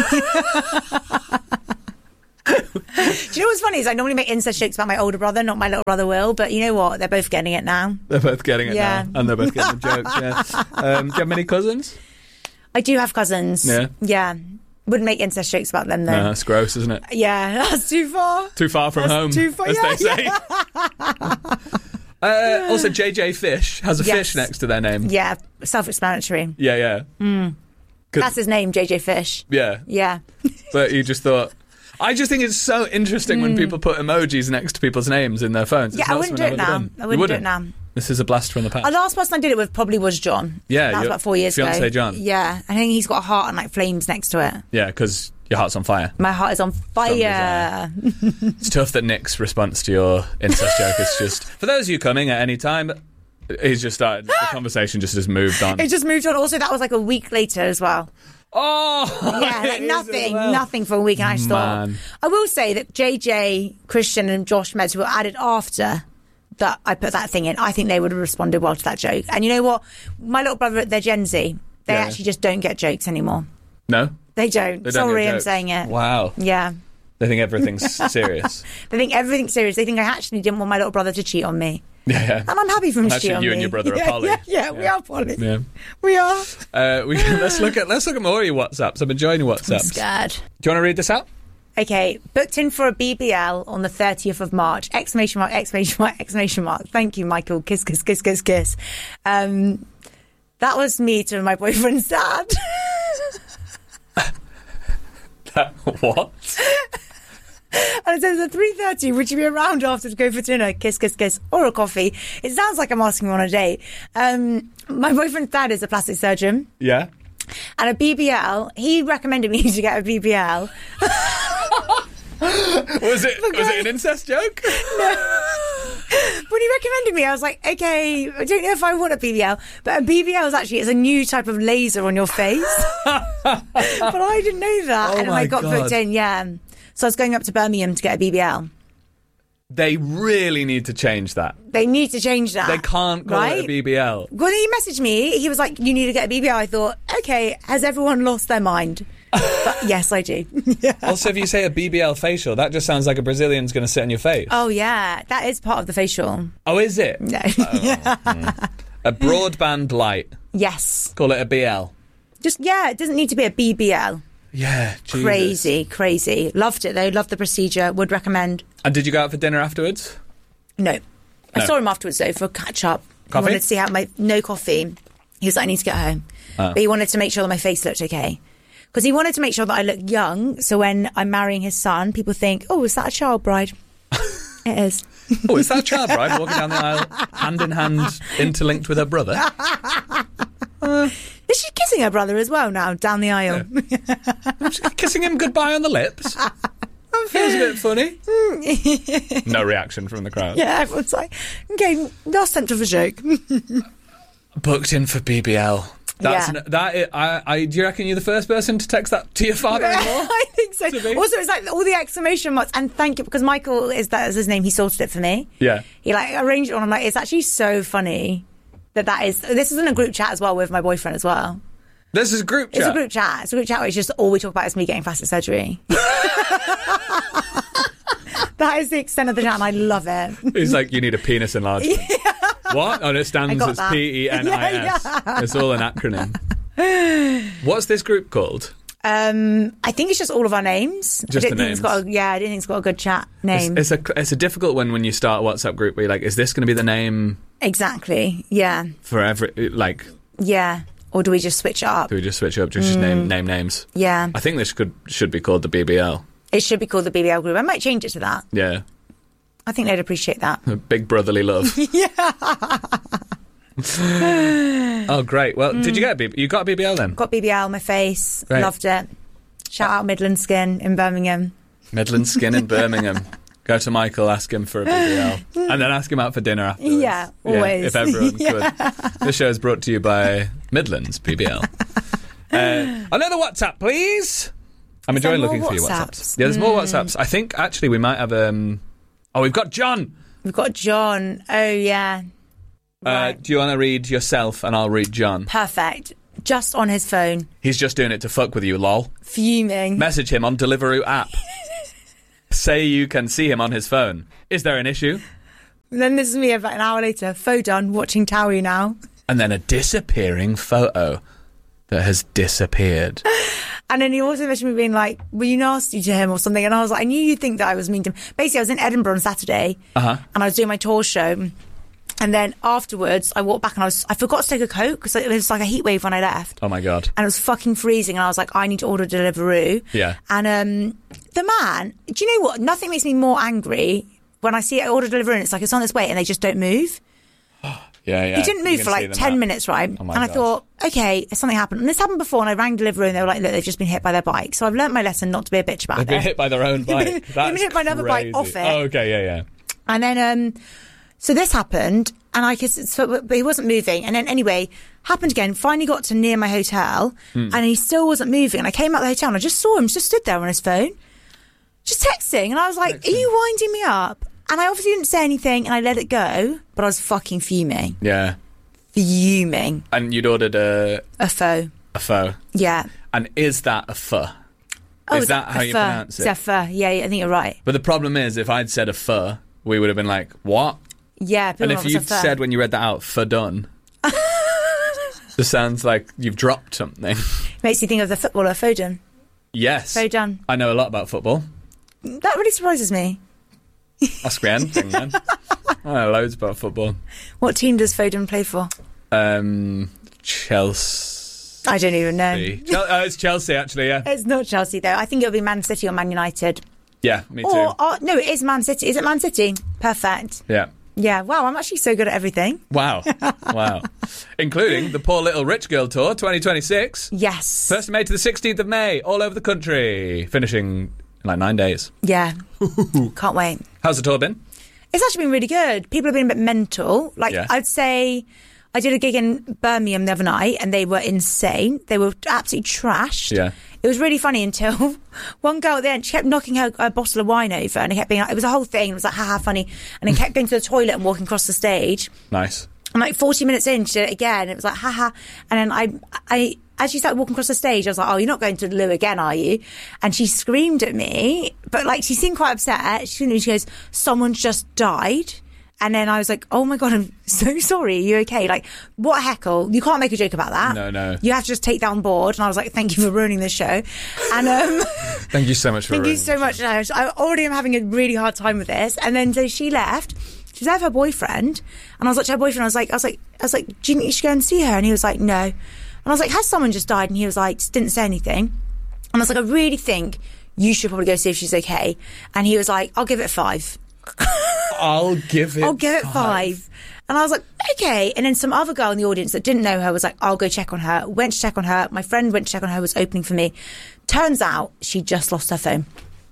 Do you know what's funny is I normally make incest jokes about my older brother, not my little brother Will, but you know what? They're both getting it now. They're both getting it yeah. now, and they're both getting the jokes, yeah. Um, do you have many cousins? I do have cousins. Yeah. Yeah. Wouldn't make incest jokes about them, though. No, that's gross, isn't it? Yeah, that's too far. Too far from that's home, too far. as Yeah, they say. Yeah. uh, also, J J Fish has a yes. fish next to their name. Yeah, self-explanatory. Yeah, yeah. Mm. That's his name, J J Fish. Yeah. Yeah. But you just thought... I just think it's so interesting mm. when people put emojis next to people's names in their phones. It's yeah, I wouldn't do it now. Done. I wouldn't, wouldn't do it now. This is a blast from the past. The last person I did it with probably was John. Yeah. That was about four years fiance ago. John. Yeah. I think he's got a heart and like flames next to it. Yeah, because your heart's on fire. My heart is on fire. It's tough that Nick's response to your incest joke is just, for those of you coming at any time, he's just started, the conversation just has moved on. It just moved on. Also, that was like a week later as well. Oh! Yeah, like nothing, well. nothing for a week, and I just thought. I will say that J J, Christian, and Josh Meds were added after that I put that thing in. I think they would have responded well to that joke. And you know what? My little brother, they're Gen Z. They yeah. actually just don't get jokes anymore. No? They don't. They don't Sorry, I'm saying it. Wow. Yeah. They think everything's serious. They think everything's serious. They think I actually didn't want my little brother to cheat on me. Yeah, yeah. And I'm happy for him to cheat on me. Actually, you and your brother yeah, are poly. Yeah, yeah, yeah, we are poly. Yeah. We are. Uh, we can, let's look at let's look at more of your WhatsApps. I'm enjoying your WhatsApps. I'm scared. Do you want to read this out? Okay, booked in for a B B L on the thirtieth of March. Exclamation mark! Exclamation mark! Exclamation mark! Thank you, Michael. Kiss, kiss, kiss, kiss, kiss. Um, that was me to my boyfriend's dad. that, what? And it says at three thirty, would you be around after to go for dinner? Kiss, kiss, kiss, or a coffee. It sounds like I'm asking him on a date. Um, my boyfriend's dad is a plastic surgeon. Yeah. And a B B L, he recommended me to get a B B L. was it because, was it an incest joke? No. When he recommended me, I was like, okay, I don't know if I want a B B L, but a B B L is actually it's a new type of laser on your face. But I didn't know that, oh and I got God. booked in. Yeah. So I was going up to Birmingham to get a B B L. They really need to change that. They need to change that. They can't call right? it a B B L. When he messaged me, he was like, you need to get a B B L. I thought, okay, has everyone lost their mind? But yes, I do. Yeah. Also, if you say a B B L facial, that just sounds like a Brazilian's going to sit on your face. Oh, yeah. That is part of the facial. Oh, is it? No. Oh, yeah. mm. A broadband light. Yes. Call it a B L. Just, yeah, it doesn't need to be a B B L. Yeah, Jesus. Crazy, crazy. Loved it, though. Loved the procedure. Would recommend. And did you go out for dinner afterwards? No. no. I saw him afterwards, though, for a catch-up. Coffee? He wanted to see how my... No coffee. He was like, I need to get home. Oh. But he wanted to make sure that my face looked okay. Because he wanted to make sure that I look young, so when I'm marrying his son, people think, oh, is that a child bride? It is. Oh, is that a child bride walking down the aisle, hand in hand, interlinked with her brother? Uh, is she kissing her brother as well now, down the aisle? Yeah. Kissing him goodbye on the lips? Feels a bit funny. No reaction from the crowd. Yeah, everyone's like, okay, last attempt of a joke. Booked in for B B L. That's yeah. an, that is, I, I, do you reckon you're the first person to text that to your father-in-law? I think so. Also, it's like all the exclamation marks, and thank you, because Michael, is that is his name, he sorted it for me. Yeah. He like arranged it on, I'm like, it's actually so funny that that is, this is in a group chat as well with my boyfriend as well. This is a group chat? It's a group chat. It's a group chat where it's just all we talk about is me getting plastic surgery. That is the extent of the chat, and I love it. He's like, you need a penis enlargement. Yeah. What? Oh, it stands as P E N I S. Yeah, yeah. It's all an acronym. What's this group called? Um, I think it's just all of our names. Just I don't the think names. It's got a, yeah, I don't think it's got a good chat name. It's, it's a it's a difficult one when you start a WhatsApp group where you're like, is this going to be the name? Exactly. Yeah. For every like. Yeah. Or do we just switch it up? Do we just switch it up? Just, mm. just name name names. Yeah. I think this could should be called the B B L. It should be called the B B L group. I might change it to that. Yeah. I think they'd appreciate that. Big brotherly love. Yeah. Oh, great. Well, mm. did you get a B B L? You got a B B L then? Got B B L on my face. Great. Loved it. Shout out Midland Skin in Birmingham. Midland Skin in Birmingham. Go to Michael, ask him for a B B L, and then ask him out for dinner afterwards. Yeah, always. Yeah, if everyone Yeah. could. This show is brought to you by Midlands B B L. uh, another WhatsApp, please. I'm Is there enjoying more looking for your WhatsApps? WhatsApps. Yeah, there's more Mm. WhatsApps. I think, actually, we might have... Um... Oh, we've got John. We've got John. Oh, yeah. Uh, do you want to read yourself and I'll read John? Perfect. Just on his phone. He's just doing it to fuck with you, lol. Fuming. Message him on Deliveroo app. Say you can see him on his phone. Is there an issue? And then this is me about an hour later. Faux done, watching Towie now. And then a disappearing photo that has disappeared. And then he also mentioned me being like, were you nasty to him or something? And I was like, I knew you'd think that I was mean to him. Basically, I was in Edinburgh on Saturday. Uh-huh. And I was doing my tour show. And then afterwards, I walked back and I was I forgot to take a Coke because it was like a heat wave when I left. Oh, my God. And it was fucking freezing. And I was like, I need to order Deliveroo. Yeah. And um, the man, do you know what? Nothing makes me more angry when I see I order Deliveroo and it's like, it's on its way and they just don't move. Yeah, yeah. He didn't You move can for see like them ten now. minutes, right? Oh my and I God. thought, okay, something happened. And this happened before, and I rang Deliveroo, and they were like, look, they've just been hit by their bike. So I've learnt my lesson not to be a bitch about They've it. been hit by their own They've bike. been- they've That's been hit by another bike crazy. off it. Oh, okay, yeah, yeah. And then, um, so this happened, and I guess, so, but he wasn't moving. And then anyway, happened again, finally got to near my hotel, Hmm. and he still wasn't moving. And I came out the hotel, and I just saw him just stood there on his phone, just texting. And I was like, are you winding me up? And I obviously didn't say anything, and I let it go, but I was fucking fuming. Yeah. Fuming. And you'd ordered a... A pho. A pho. Yeah. And is that a pho? Oh, is it's that a how you pho. pronounce it? It's a pho. Yeah, yeah, I think you're right. But the problem is, if I'd said a pho, we would have been like, what? Yeah, people And know if what's you'd a pho. said when you read that out, pho done, just sounds like you've dropped something. Makes you think of the footballer Foden. Yes. Foden. I know a lot about football. That really surprises me. Ask me anything, man. I know loads about football. What team does Foden play for? Um, Chelsea. I don't even know. Chel- uh, it's Chelsea, actually, yeah. It's not Chelsea, though. I think it'll be Man City or Man United. Yeah, me too. Or, or no, it is Man City. Is it Man City? Perfect. Yeah. Yeah, wow, I'm actually so good at everything. Wow. Wow. Including the Poor Little Rich Girl Tour twenty twenty-six. Yes. first of May to the sixteenth of May, all over the country. Finishing in like nine days. Yeah. Can't wait. How's the tour been? It's actually been really good. People have been a bit mental. Like, Yeah. I'd say I did a gig in Birmingham the other night and they were insane. They were absolutely trashed. Yeah. It was really funny until one girl at the end, she kept knocking her a bottle of wine over and it kept being like, it was a whole thing. It was like, haha, funny. And then kept going to the toilet and walking across the stage. Nice. And like forty minutes in, she did it again. It was like, haha. And then I, I, as she started walking across the stage, I was like, oh, you're not going to the loo again, are you? And she screamed at me, but like, she seemed quite upset. She screamed at me, she goes, someone's just died. And then I was like, oh my God, I'm so sorry. Are you okay? Like, what a heckle. You can't make a joke about that. No, no. You have to just take that on board. And I was like, thank you for ruining this show. And, um, Thank you so much for thank you ruining so much. I I already am having a really hard time with this. And then so she left. She was there with her boyfriend. And I was like, to her boyfriend, I was like, I was like, I was like, do you think you should go and see her? And he was like, no. And I was like, has someone just died? And he was like, didn't say anything. And I was like, I really think you should probably go see if she's okay. And he was like, I'll give it five. I'll give it I'll give it five. And I was like, okay. And then some other girl in the audience that didn't know her was like, I'll go check on her. Went to check on her. My friend went to check on her, was opening for me. Turns out she just lost her phone.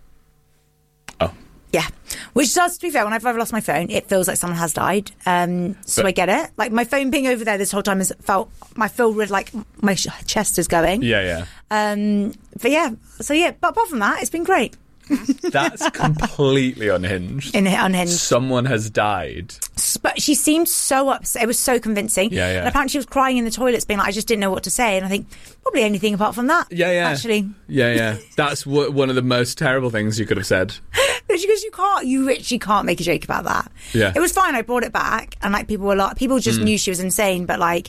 Oh. Yeah. Which does, to be fair, when I've ever lost my phone, it feels like someone has died. Um, so But- I get it. Like my phone being over there this whole time has felt, my feel with like my sh- chest is going. Yeah, yeah. Um, but yeah, so yeah, but apart from that, it's been great. That's completely unhinged. In unhinged. Someone has died. But she seemed so upset. It was so convincing. Yeah, yeah. And apparently she was crying in the toilets, being like, I just didn't know what to say. And I think probably anything apart from that. Yeah, yeah. Actually. Yeah, yeah. That's w- one of the most terrible things you could have said. She goes, you can't, you literally can't make a joke about that. Yeah. It was fine. I brought it back. And like people were like, people just Mm. knew she was insane. But like,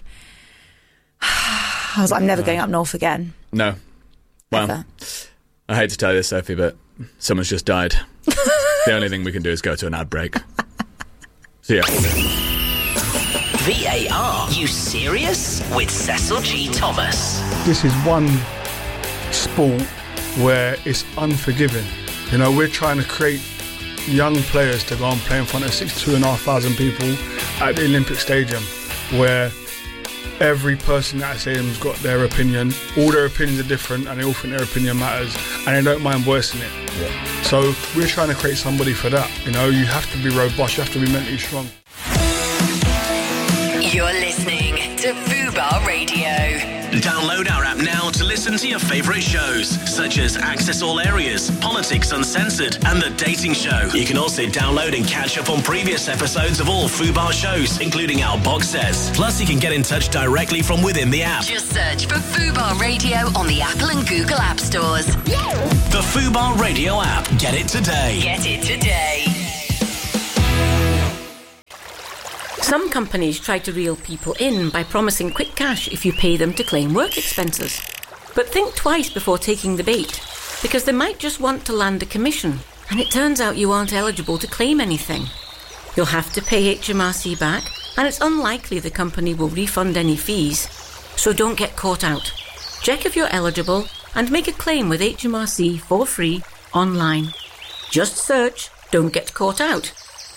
I was like, I'm never going up north again. No. Well, Ever. I hate to tell you this, Sophie, but someone's just died. The only thing we can do is go to an ad break. See ya. V A R, you serious? With Cecil G. Thomas. This is one sport where it's unforgiving. You know, we're trying to create young players to go and play in front of sixty-two and a half thousand people at the Olympic Stadium, where every person at a stadium's got their opinion. All their opinions are different, and they all think their opinion matters, and they don't mind voicing it. Yeah. So we're trying to create somebody for that. You know, you have to be robust, you have to be mentally strong. You're listening to Fubar Radio. Download our app now to listen to your favourite shows, such as Access All Areas, Politics Uncensored, and The Dating Show. You can also download and catch up on previous episodes of all Fubar shows, including our box sets. Plus, you can get in touch directly from within the app. Just search for Fubar Radio on the Apple and Google App Stores. The Fubar Radio app. Get it today. Get it today. Some companies try to reel people in by promising quick cash if you pay them to claim work expenses. But think twice before taking the bait, because they might just want to land a commission, and it turns out you aren't eligible to claim anything. You'll have to pay H M R C back, and it's unlikely the company will refund any fees. So don't get caught out. Check if you're eligible and make a claim with H M R C for free online. Just search "Don't Get Caught Out."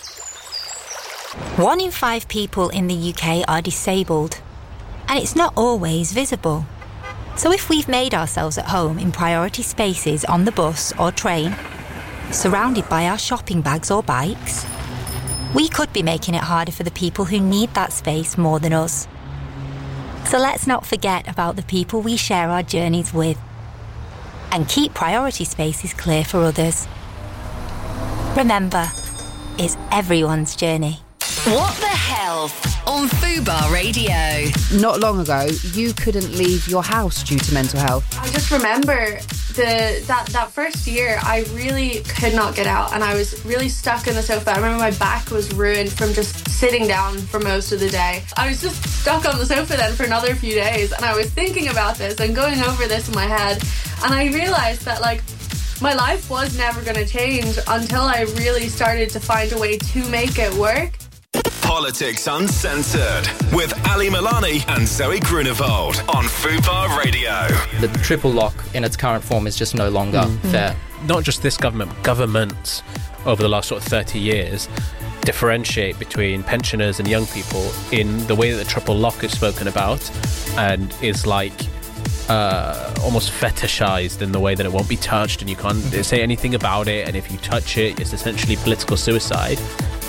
One in five people in the U K are disabled, and it's not always visible. So if we've made ourselves at home in priority spaces on the bus or train, surrounded by our shopping bags or bikes, we could be making it harder for the people who need that space more than us. So let's not forget about the people we share our journeys with, and keep priority spaces clear for others. Remember, it's everyone's journey. What the hell on Fubar Radio. Not long ago, you couldn't leave your house due to mental health. I just remember the that, that first year, I really could not get out, and I was really stuck in the sofa. I remember my back was ruined from just sitting down for most of the day. I was just stuck on the sofa then for another few days, and I was thinking about this and going over this in my head, and I realised that, like, my life was never going to change until I really started to find a way to make it work. Politics Uncensored with Ali Milani and Zoe Grunewald on Fubar Radio. The triple lock in its current form is just no longer Mm. fair. Not just this government, but governments over the last sort of thirty years differentiate between pensioners and young people in the way that the triple lock is spoken about, and is like uh, almost fetishized in the way that it won't be touched and you can't say anything about it, and if you touch it, it's essentially political suicide.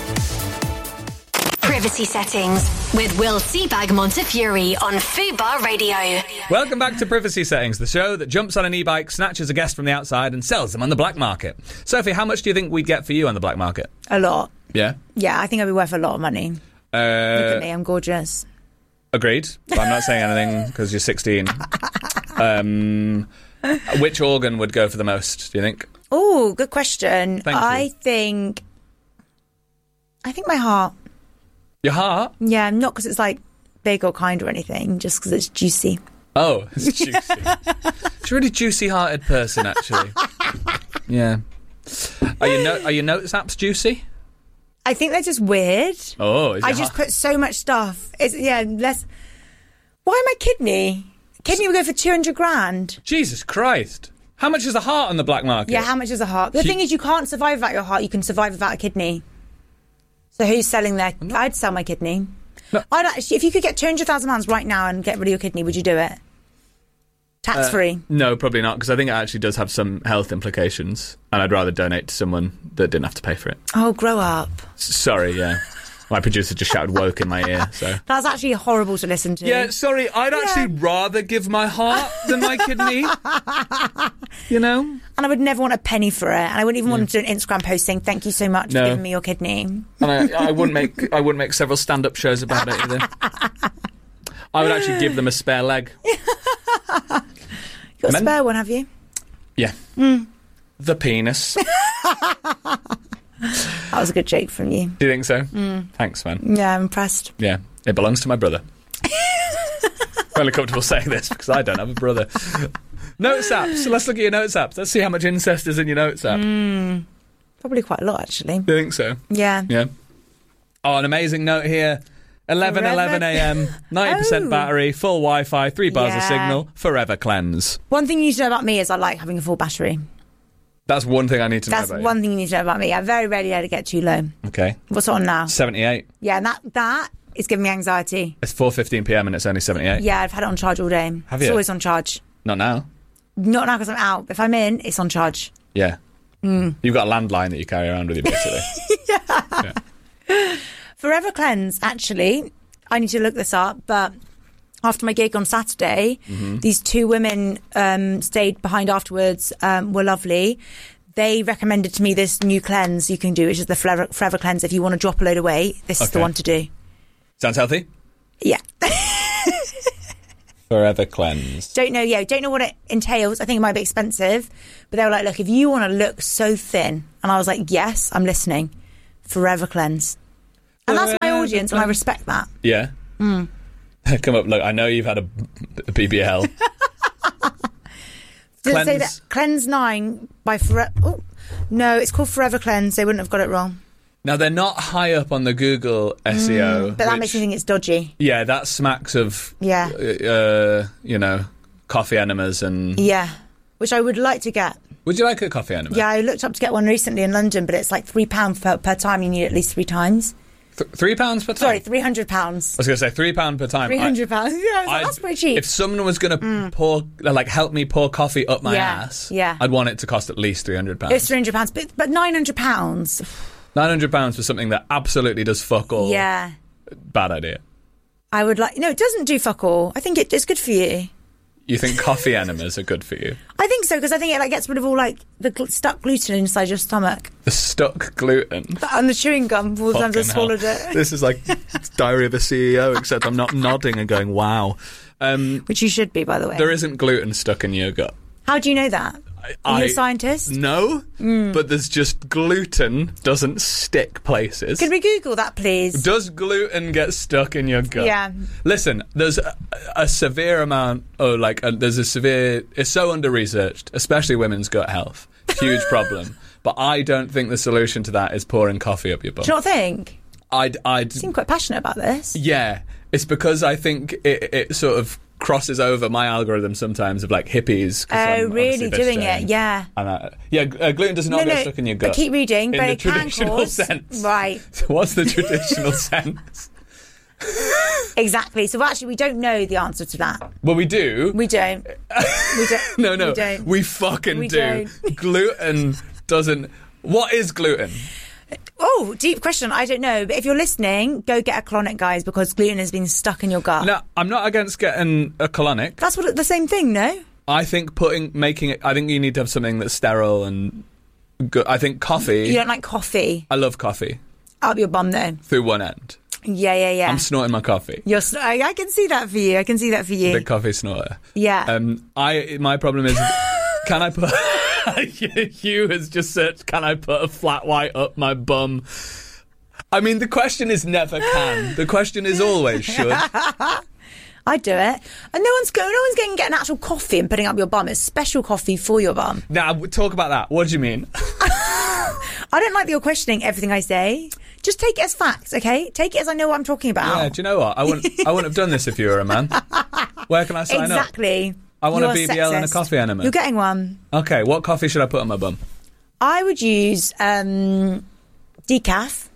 Privacy Settings with Will Seabag Montefiore on Fubar Radio. Welcome back to Privacy Settings, the show that jumps on an e-bike, snatches a guest from the outside and sells them on the black market. Sophie, how much do you think we'd get for you on the black market? A lot. Yeah? Yeah, I think I'd be worth a lot of money. Uh, Look at me, I'm gorgeous. Agreed. But I'm not saying anything because you're sixteen. Um, which organ would go for the most, do you think? Oh, good question. Thank you. I think... I think my heart. Your heart? Yeah, not because it's like big or kind or anything, just because it's juicy. Oh, it's juicy. She's a really juicy-hearted person, actually. Yeah. Are your no- are your notes apps juicy? I think they're just weird. Oh, is I your just heart- put so much stuff. It's, yeah, less. Why my kidney? Kidney will go for two hundred grand. Jesus Christ! How much is a heart on the black market? Yeah, how much is a heart? The You- thing is, you can't survive without your heart. You can survive without a kidney. So who's selling their? I'd sell my kidney. No. I'd actually, if you could get two hundred thousand pounds right now and get rid of your kidney, would you do it? Tax free. Uh, no, probably not, because I think it actually does have some health implications, and I'd rather donate to someone that didn't have to pay for it. Oh, grow up. S- sorry, yeah. My producer just shouted woke in my ear, so... That's actually horrible to listen to. Yeah, sorry, I'd actually rather give my heart than my kidney. You know? And I would never want a penny for it, and I wouldn't even want to do an Instagram post saying thank you so much No. for giving me your kidney. And I, I wouldn't make I wouldn't make several stand-up shows about it either. I would actually give them a spare leg. You got a Men- spare one, have you? Yeah. Mm. The penis. That was a good joke from you. Do you think so? Mm. Thanks, man. Yeah, I'm impressed. Yeah, it belongs to my brother. I'm really comfortable saying this because I don't have a brother. Notes apps. So let's look at your notes apps. Let's see how much incest is in your notes app. Mm. Probably quite a lot, actually. Do you think so? Yeah. Yeah. Oh, an amazing note here. eleven eleven a.m. ninety percent Oh. battery, full Wi-Fi, three bars of Yeah. signal, forever cleanse. One thing you need to know about me is I like having a full battery. That's one thing I need to That's know about one thing you need to know about me. I very rarely let it get too low. you. Okay. What's it on now? seventy-eight. Yeah, and that that It's giving me anxiety. It's four fifteen p m and it's only seventy-eight. Yeah, I've had it on charge all day. Have It's you? always on charge. Not now. Not now because I'm out. If I'm in, it's on charge. Yeah. Mm. You've got a landline that you carry around with you, basically. yeah. Forever Cleanse, actually, I need to look this up, but after my gig on Saturday, Mhm. these two women um, stayed behind afterwards, um, were lovely. They recommended to me this new cleanse you can do, which is the Forever, Forever Cleanse. If you want to drop a load of weight, this is the Okay. one to do. Sounds healthy? Yeah. Forever Cleanse. Don't know, yeah, don't know what it entails. I think it might be expensive, but they were like, look, if you want to look so thin, and I was like, yes, I'm listening. Forever Cleanse. And that's my audience, and I respect that. Yeah. Mm. Come up, look, I know you've had a, a B B L. Did it say Cleanse- that Cleanse nine by Forever? Oh, no, it's called Forever Cleanse. They wouldn't have got it wrong. Now, they're not high up on the Google S E O. Mm, but that which- makes me think it's dodgy. Yeah, that smacks of, Yeah. uh, you know, coffee enemas and... Yeah, which I would like to get. Would you like a coffee enema? Yeah, I looked up to get one recently in London, but it's like three pounds per, per time. You need it at least three times. Th- three pounds per time? Sorry, three hundred pounds. I was going to say three pounds per time. Three I- hundred pounds. Yeah, I was like, I'd- that's pretty cheap. If someone was going to pour, like, help me pour coffee up my Yeah, ass, yeah. I'd want it to cost at least three hundred pounds. It's three hundred pounds, but, but nine hundred pounds. nine hundred pounds for something that absolutely does fuck all. Yeah, Bad idea. I would like. No, it doesn't do fuck all. I think it, it's good for you. You think coffee enemas are good for you? I think so because I think it like gets rid of all like the gl- stuck gluten inside your stomach The stuck gluten. and the chewing gum all the times I Fucking swallowed hell. it. This is like Diary of a C E O, except I'm not nodding and going, wow. Um, Which you should be, by the way. there isn't gluten stuck in your gut. How do you know that? Are you I- a scientist? No, but there's just gluten doesn't stick places. Could we Google that, please? Does gluten get stuck in your gut? Yeah. Listen, there's a, a severe amount, oh, like, a, there's a severe, it's so under-researched, especially women's gut health. Huge problem. But I don't think the solution to that is pouring coffee up your bum. Do you not think? I'd, I'd, You seem quite passionate about this. yeah, it's because I think it, it sort of crosses over my algorithm sometimes of like hippies. 'cause Oh, I'm really obviously doing vegetarian. it? Yeah. And I, yeah, g- uh, gluten does not no, get no, stuck in your gut. But keep reading. In but the it can traditional cause- sense. Right. So what's the traditional sense? Exactly. So actually, we don't know the answer to that. Well, we do. We don't. We don't. No, no, We don't. we fucking We do. don't. Gluten doesn't. What is gluten? Oh, deep question. I don't know. But if you're listening, go get a colonic, guys, because gluten has been stuck in your gut. No, I'm not against getting a colonic. That's what the same thing, no? I think putting, making it. I think you need to have something that's sterile and good. I think coffee. You don't like coffee I love coffee up your bum, though. through one end. Yeah, yeah, yeah. I'm snorting my coffee. You're. sn- I I can see that for you. I can see that for you. Big coffee snorter. Yeah. Um, I my problem is, can I put? Hugh has just said, can I put a flat white up my bum? I mean, the question is never can. The question is always should. I'd do it. And no one's going. No one's going to get an actual coffee and putting up your bum. It's special coffee for your bum. Now, talk about that. What do you mean? I don't like that you're questioning everything I say. Just take it as fact, okay? Take it as I know what I'm talking about. Yeah, do you know what? I wouldn't. I wouldn't have done this if you were a man. Where can I sign up? Exactly. I want You're a B B L and a sexist. coffee enema. You're getting one. Okay, what coffee should I put on my bum? I would use um, decaf.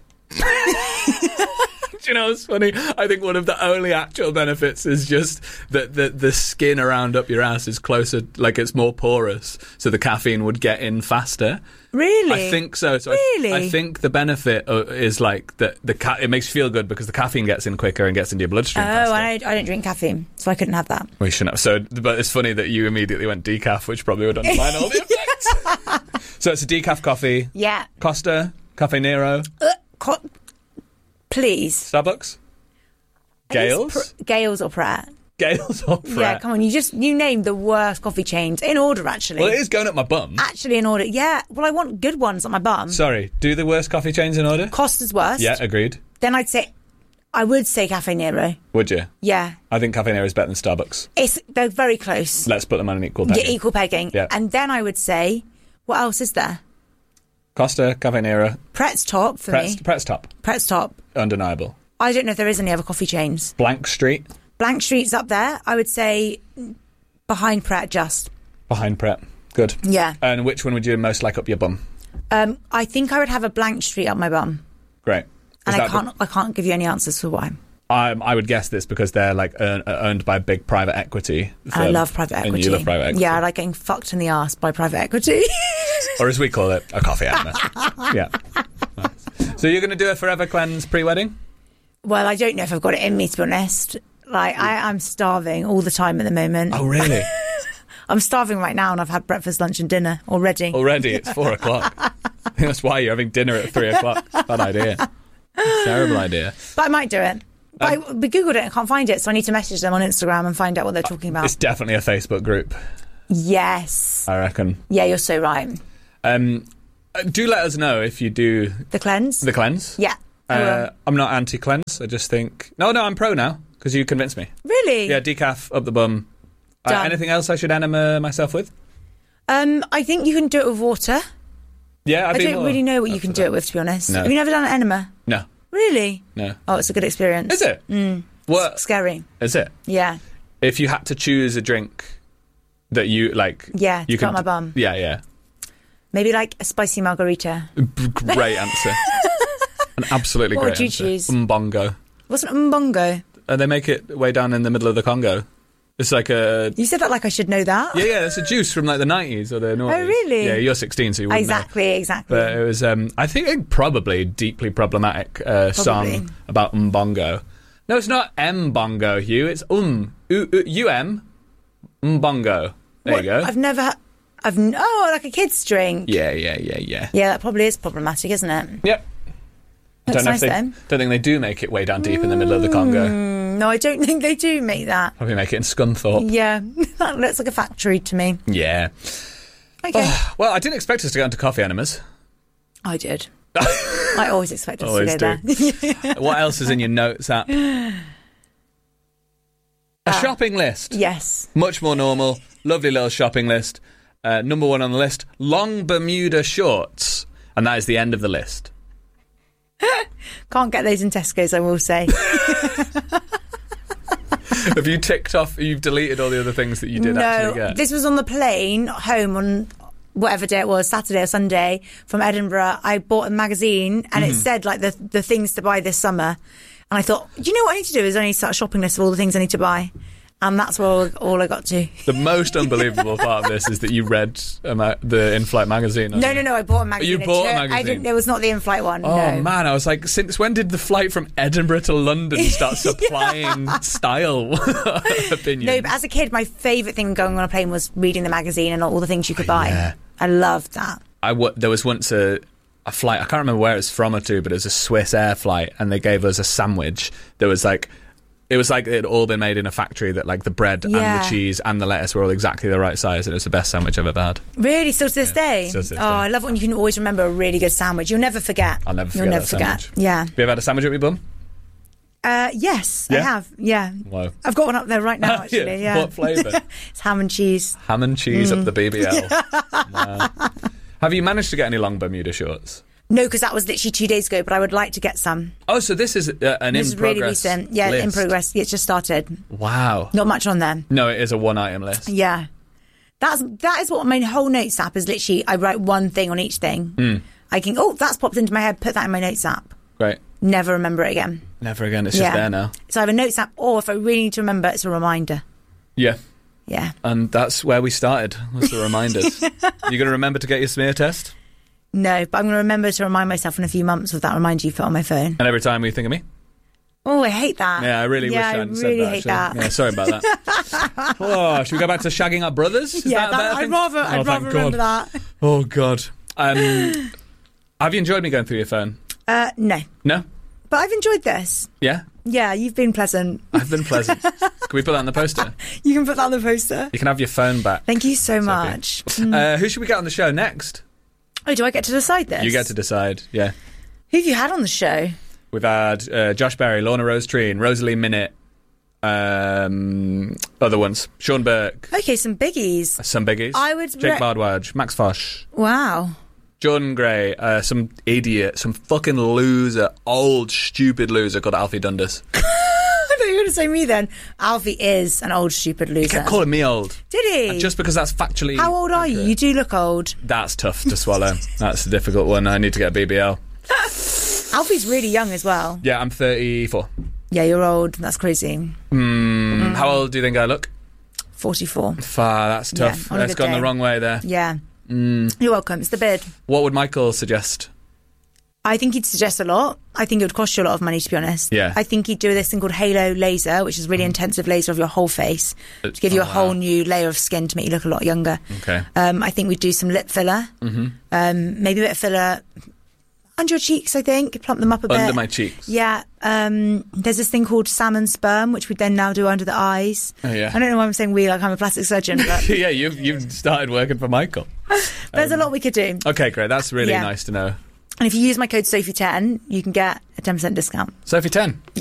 Do you know what's funny? I think one of the only actual benefits is just that the, the skin around up your ass is closer, like it's more porous, so the caffeine would get in faster. Really? I think so. So Really? I, I think the benefit uh, is like that the ca- it makes you feel good because the caffeine gets in quicker and gets into your Oh, bloodstream faster. I don't, I don't drink caffeine, so I couldn't have that. We shouldn't have. So, but it's funny that you immediately went decaf, which probably would underline all the effects. So it's a decaf coffee. Yeah. Costa, Cafe Nero, Uh, co- please. Starbucks, Gales, Pr- Gales or Pratt? Gales or Pratt. Yeah, come on. You just you named the worst coffee chains in order, actually. Well, it is going up my bum. Actually, in order. Yeah. Well, I want good ones on my bum. Sorry, do the worst coffee chains in order? Costa's worst. Yeah, agreed. Then I'd say, I would say Cafe Nero. Would you? Yeah. I think Cafe Nero is better than Starbucks. It's they're very close. Let's put them on an equal Yeah, pegging. equal pegging. Yeah. And then I would say, what else is there? Costa, Cafe Nero, Pret's top for Pret's, me. Pret's top. Pret's top. Undeniable. I don't know if there is any other coffee chains. Blank Street, Blank Street's up there. I would say behind Pret just. behind Pret. Good. Yeah. And which one would you most like up your bum? Um, I think I would have a Blank Street up my bum. Great. Is And I that the- can't I can't give you any answers for why. Um, I would guess this because they're like earn, owned by big private equity. I love private equity. And you love private equity. Yeah, I like getting fucked in the arse by private equity. Or as we call it, a coffee enema. Yeah. Nice. So you're going to do a forever cleanse pre-wedding? Well, I don't know if I've got it in me, to be honest. Like, I, I'm starving all the time at the moment. Oh, really? I'm starving right now, and I've had breakfast, lunch and dinner already. Already? It's four o'clock. I think that's why you're having dinner at three o'clock. Bad idea. Terrible idea. But I might do it. But um, I, we Googled it and can't find it, so I need to message them on Instagram and find out what they're talking about. It's definitely a Facebook group. Yes. I reckon. Yeah, you're so right. Um, do let us know if you do... The cleanse? The cleanse. Yeah. Uh, I'm not anti-cleanse. I just think... No, no, I'm pro now, because you convinced me. Really? Yeah, decaf, up the bum. Uh, anything else I should enema myself with? Um, I think you can do it with water. Yeah, I'd I be don't more really know what you can do it with, to be honest. No. Have you never done an enema? No. Really? No. Oh, it's a good experience. Is it? Mm. What? It's scary. Is it? Yeah. If you had to choose a drink that you, like... Yeah, you to cut my bum. Yeah, yeah. Maybe like a spicy margarita. Great answer. An absolutely What great would you answer. choose? Umbongo. What's an umbongo? Uh, they make it way down in the middle of the Congo. It's like a... You said that like I should know that. Yeah, yeah, it's a juice from like the nineties or the noughties. Oh, really? Yeah, you're sixteen, so you wouldn't Exactly, know. exactly. But it was, um, I think, a probably deeply problematic uh, Probably. song about umbongo. No, it's not M-bongo, Hugh. It's um. U- U- U-M. Umbongo. There What? you go. I've never... Ha- I've... n- Oh, like a kid's drink. Yeah, yeah, yeah, yeah. Yeah, that probably is problematic, isn't it? Yep. Looks don't know nice if they, then. Don't think they do make it way down deep in the middle of the Congo. Mm, no, I don't think they do make that. Probably make it in Scunthorpe. Yeah, that looks like a factory to me. Yeah. Okay. Oh, well, I didn't expect us to go into coffee enemas. I did. I always expect us Always to go do. there. What else is in your notes app? A Uh, shopping list. Yes. Much more normal. Lovely little shopping list. Uh, number one on the list, long Bermuda shorts. And that is the end of the list. Can't get those in Tesco's, I will say. Have you ticked off, you've deleted all the other things that you did actually No, get? this was on the plane home on whatever day it was, Saturday or Sunday, from Edinburgh. I bought a magazine and Mhm. it said like the the things to buy this summer. And I thought, you know what I need to do is I need to start a shopping list of all the things I need to buy. And that's all, all I got to. The most unbelievable part of this is that you read um, uh, the in-flight magazine. No, no, no, I bought a magazine. You bought a It- magazine? I didn't, it was not the in-flight one, Oh no. man, I was like, since when did the flight from Edinburgh to London start supplying style opinions? No, but as a kid, my favourite thing going on a plane was reading the magazine and all the things you could buy. yeah. I loved that. I w- there was once a, a flight, I can't remember where it was from or to, but it was a Swiss Air flight, and they gave us a sandwich that was like, it was like it had all been made in a factory, that like the bread and Yeah. the cheese and the lettuce were all exactly the right size, and it was the best sandwich I've ever had. Really, still to this day? still to this oh, day. I love when you can always remember a really good sandwich. You'll never forget. I'll never You'll forget never that forget. sandwich. Yeah. Have you ever had a sandwich up your bum? Uh, yes, I Yeah? have. Yeah. Wow. I've got one up there right now, Yeah. actually. Yeah. What flavour? It's ham and cheese. Ham and cheese Mm. up the B B L. Wow. Have you managed to get any long Bermuda shorts? No, because that was literally two days ago, but I would like to get some. Oh, so this is uh, an this in is really progress recent. Yeah, in list. progress. It's just started. Wow. Not much on there. No, it is a one-item list. Yeah. That's that is what my whole notes app is. Literally, I write one thing on each thing. Mm. I can, oh, that's popped into my head, put that in my notes app. Great. Never remember it again. Never again. It's Yeah. just there now. So I have a notes app, or if I really need to remember, it's a reminder. Yeah. Yeah. And that's where we started, was the reminders. You going to remember to get your smear test? No, but I'm going to remember to remind myself in a few months with that reminder you put on my phone. And every time you think of me? Oh, I hate that. Yeah, I really yeah, wish I I hadn't really said that. hate actually. that. Yeah, sorry about that. Oh, should we go back to shagging our brothers? Is yeah, that a better I'd thing? rather, Oh, I'd thank rather remember God. that. Oh, God. Um, have you enjoyed me going through your phone? Uh, no, No? but I've enjoyed this. Yeah? Yeah, you've been pleasant. I've been pleasant. Can we put that on the poster? You can put that on the poster. You can have your phone back. Thank you so much. Mm. Uh, who should we get on the show next? Oh, do I get to decide this? You get to decide, yeah. Who have you had on the show? We've had uh, Josh Berry, Lorna Rose Treen, Rosalie Minute, um, other ones. Sean Burke. Okay, some biggies. Some biggies. I would Jake re- Bardwaj, Max Fosh, Wow. Jordan Gray, uh, some idiot, some fucking loser, old, stupid loser called Alfie Dundas. I thought you were going to say me then. Alfie is an old, stupid He loser. kept calling me old. Did he? And just because that's factually... How old are you? You do look old. That's tough to swallow. That's a difficult one. I need to get a B B L. Alfie's really young as well. Yeah, I'm thirty-four. Yeah, you're old. That's crazy. Mm, Mm. How old do you think I look? forty-four. Far, that's tough. Yeah, on a That's good gone day. the wrong way there. Yeah. Mm. You're welcome. It's the beard. What would Michael suggest? I think he'd suggest a lot. I think it would cost you a lot of money, to be honest. Yeah. I think he'd do this thing called Halo Laser, which is really intensive laser of your whole face to give you Oh, a whole wow. new layer of skin to make you look a lot younger. Okay. Um, I think we'd do some lip filler. Mm-hmm. Um, maybe a bit of filler under your cheeks, I think. Plump them up a bit. Under my cheeks. Yeah. Um, there's this thing called salmon sperm, which we then now do under the eyes. Oh, yeah. I don't know why I'm saying we, like I'm a plastic surgeon, but yeah, you've, you've started working for Michael. there's a lot we could do. Okay, great. That's really Yeah. nice to know. And if you use my code Sophie ten, you can get a ten percent discount. Sophie ten. Yeah.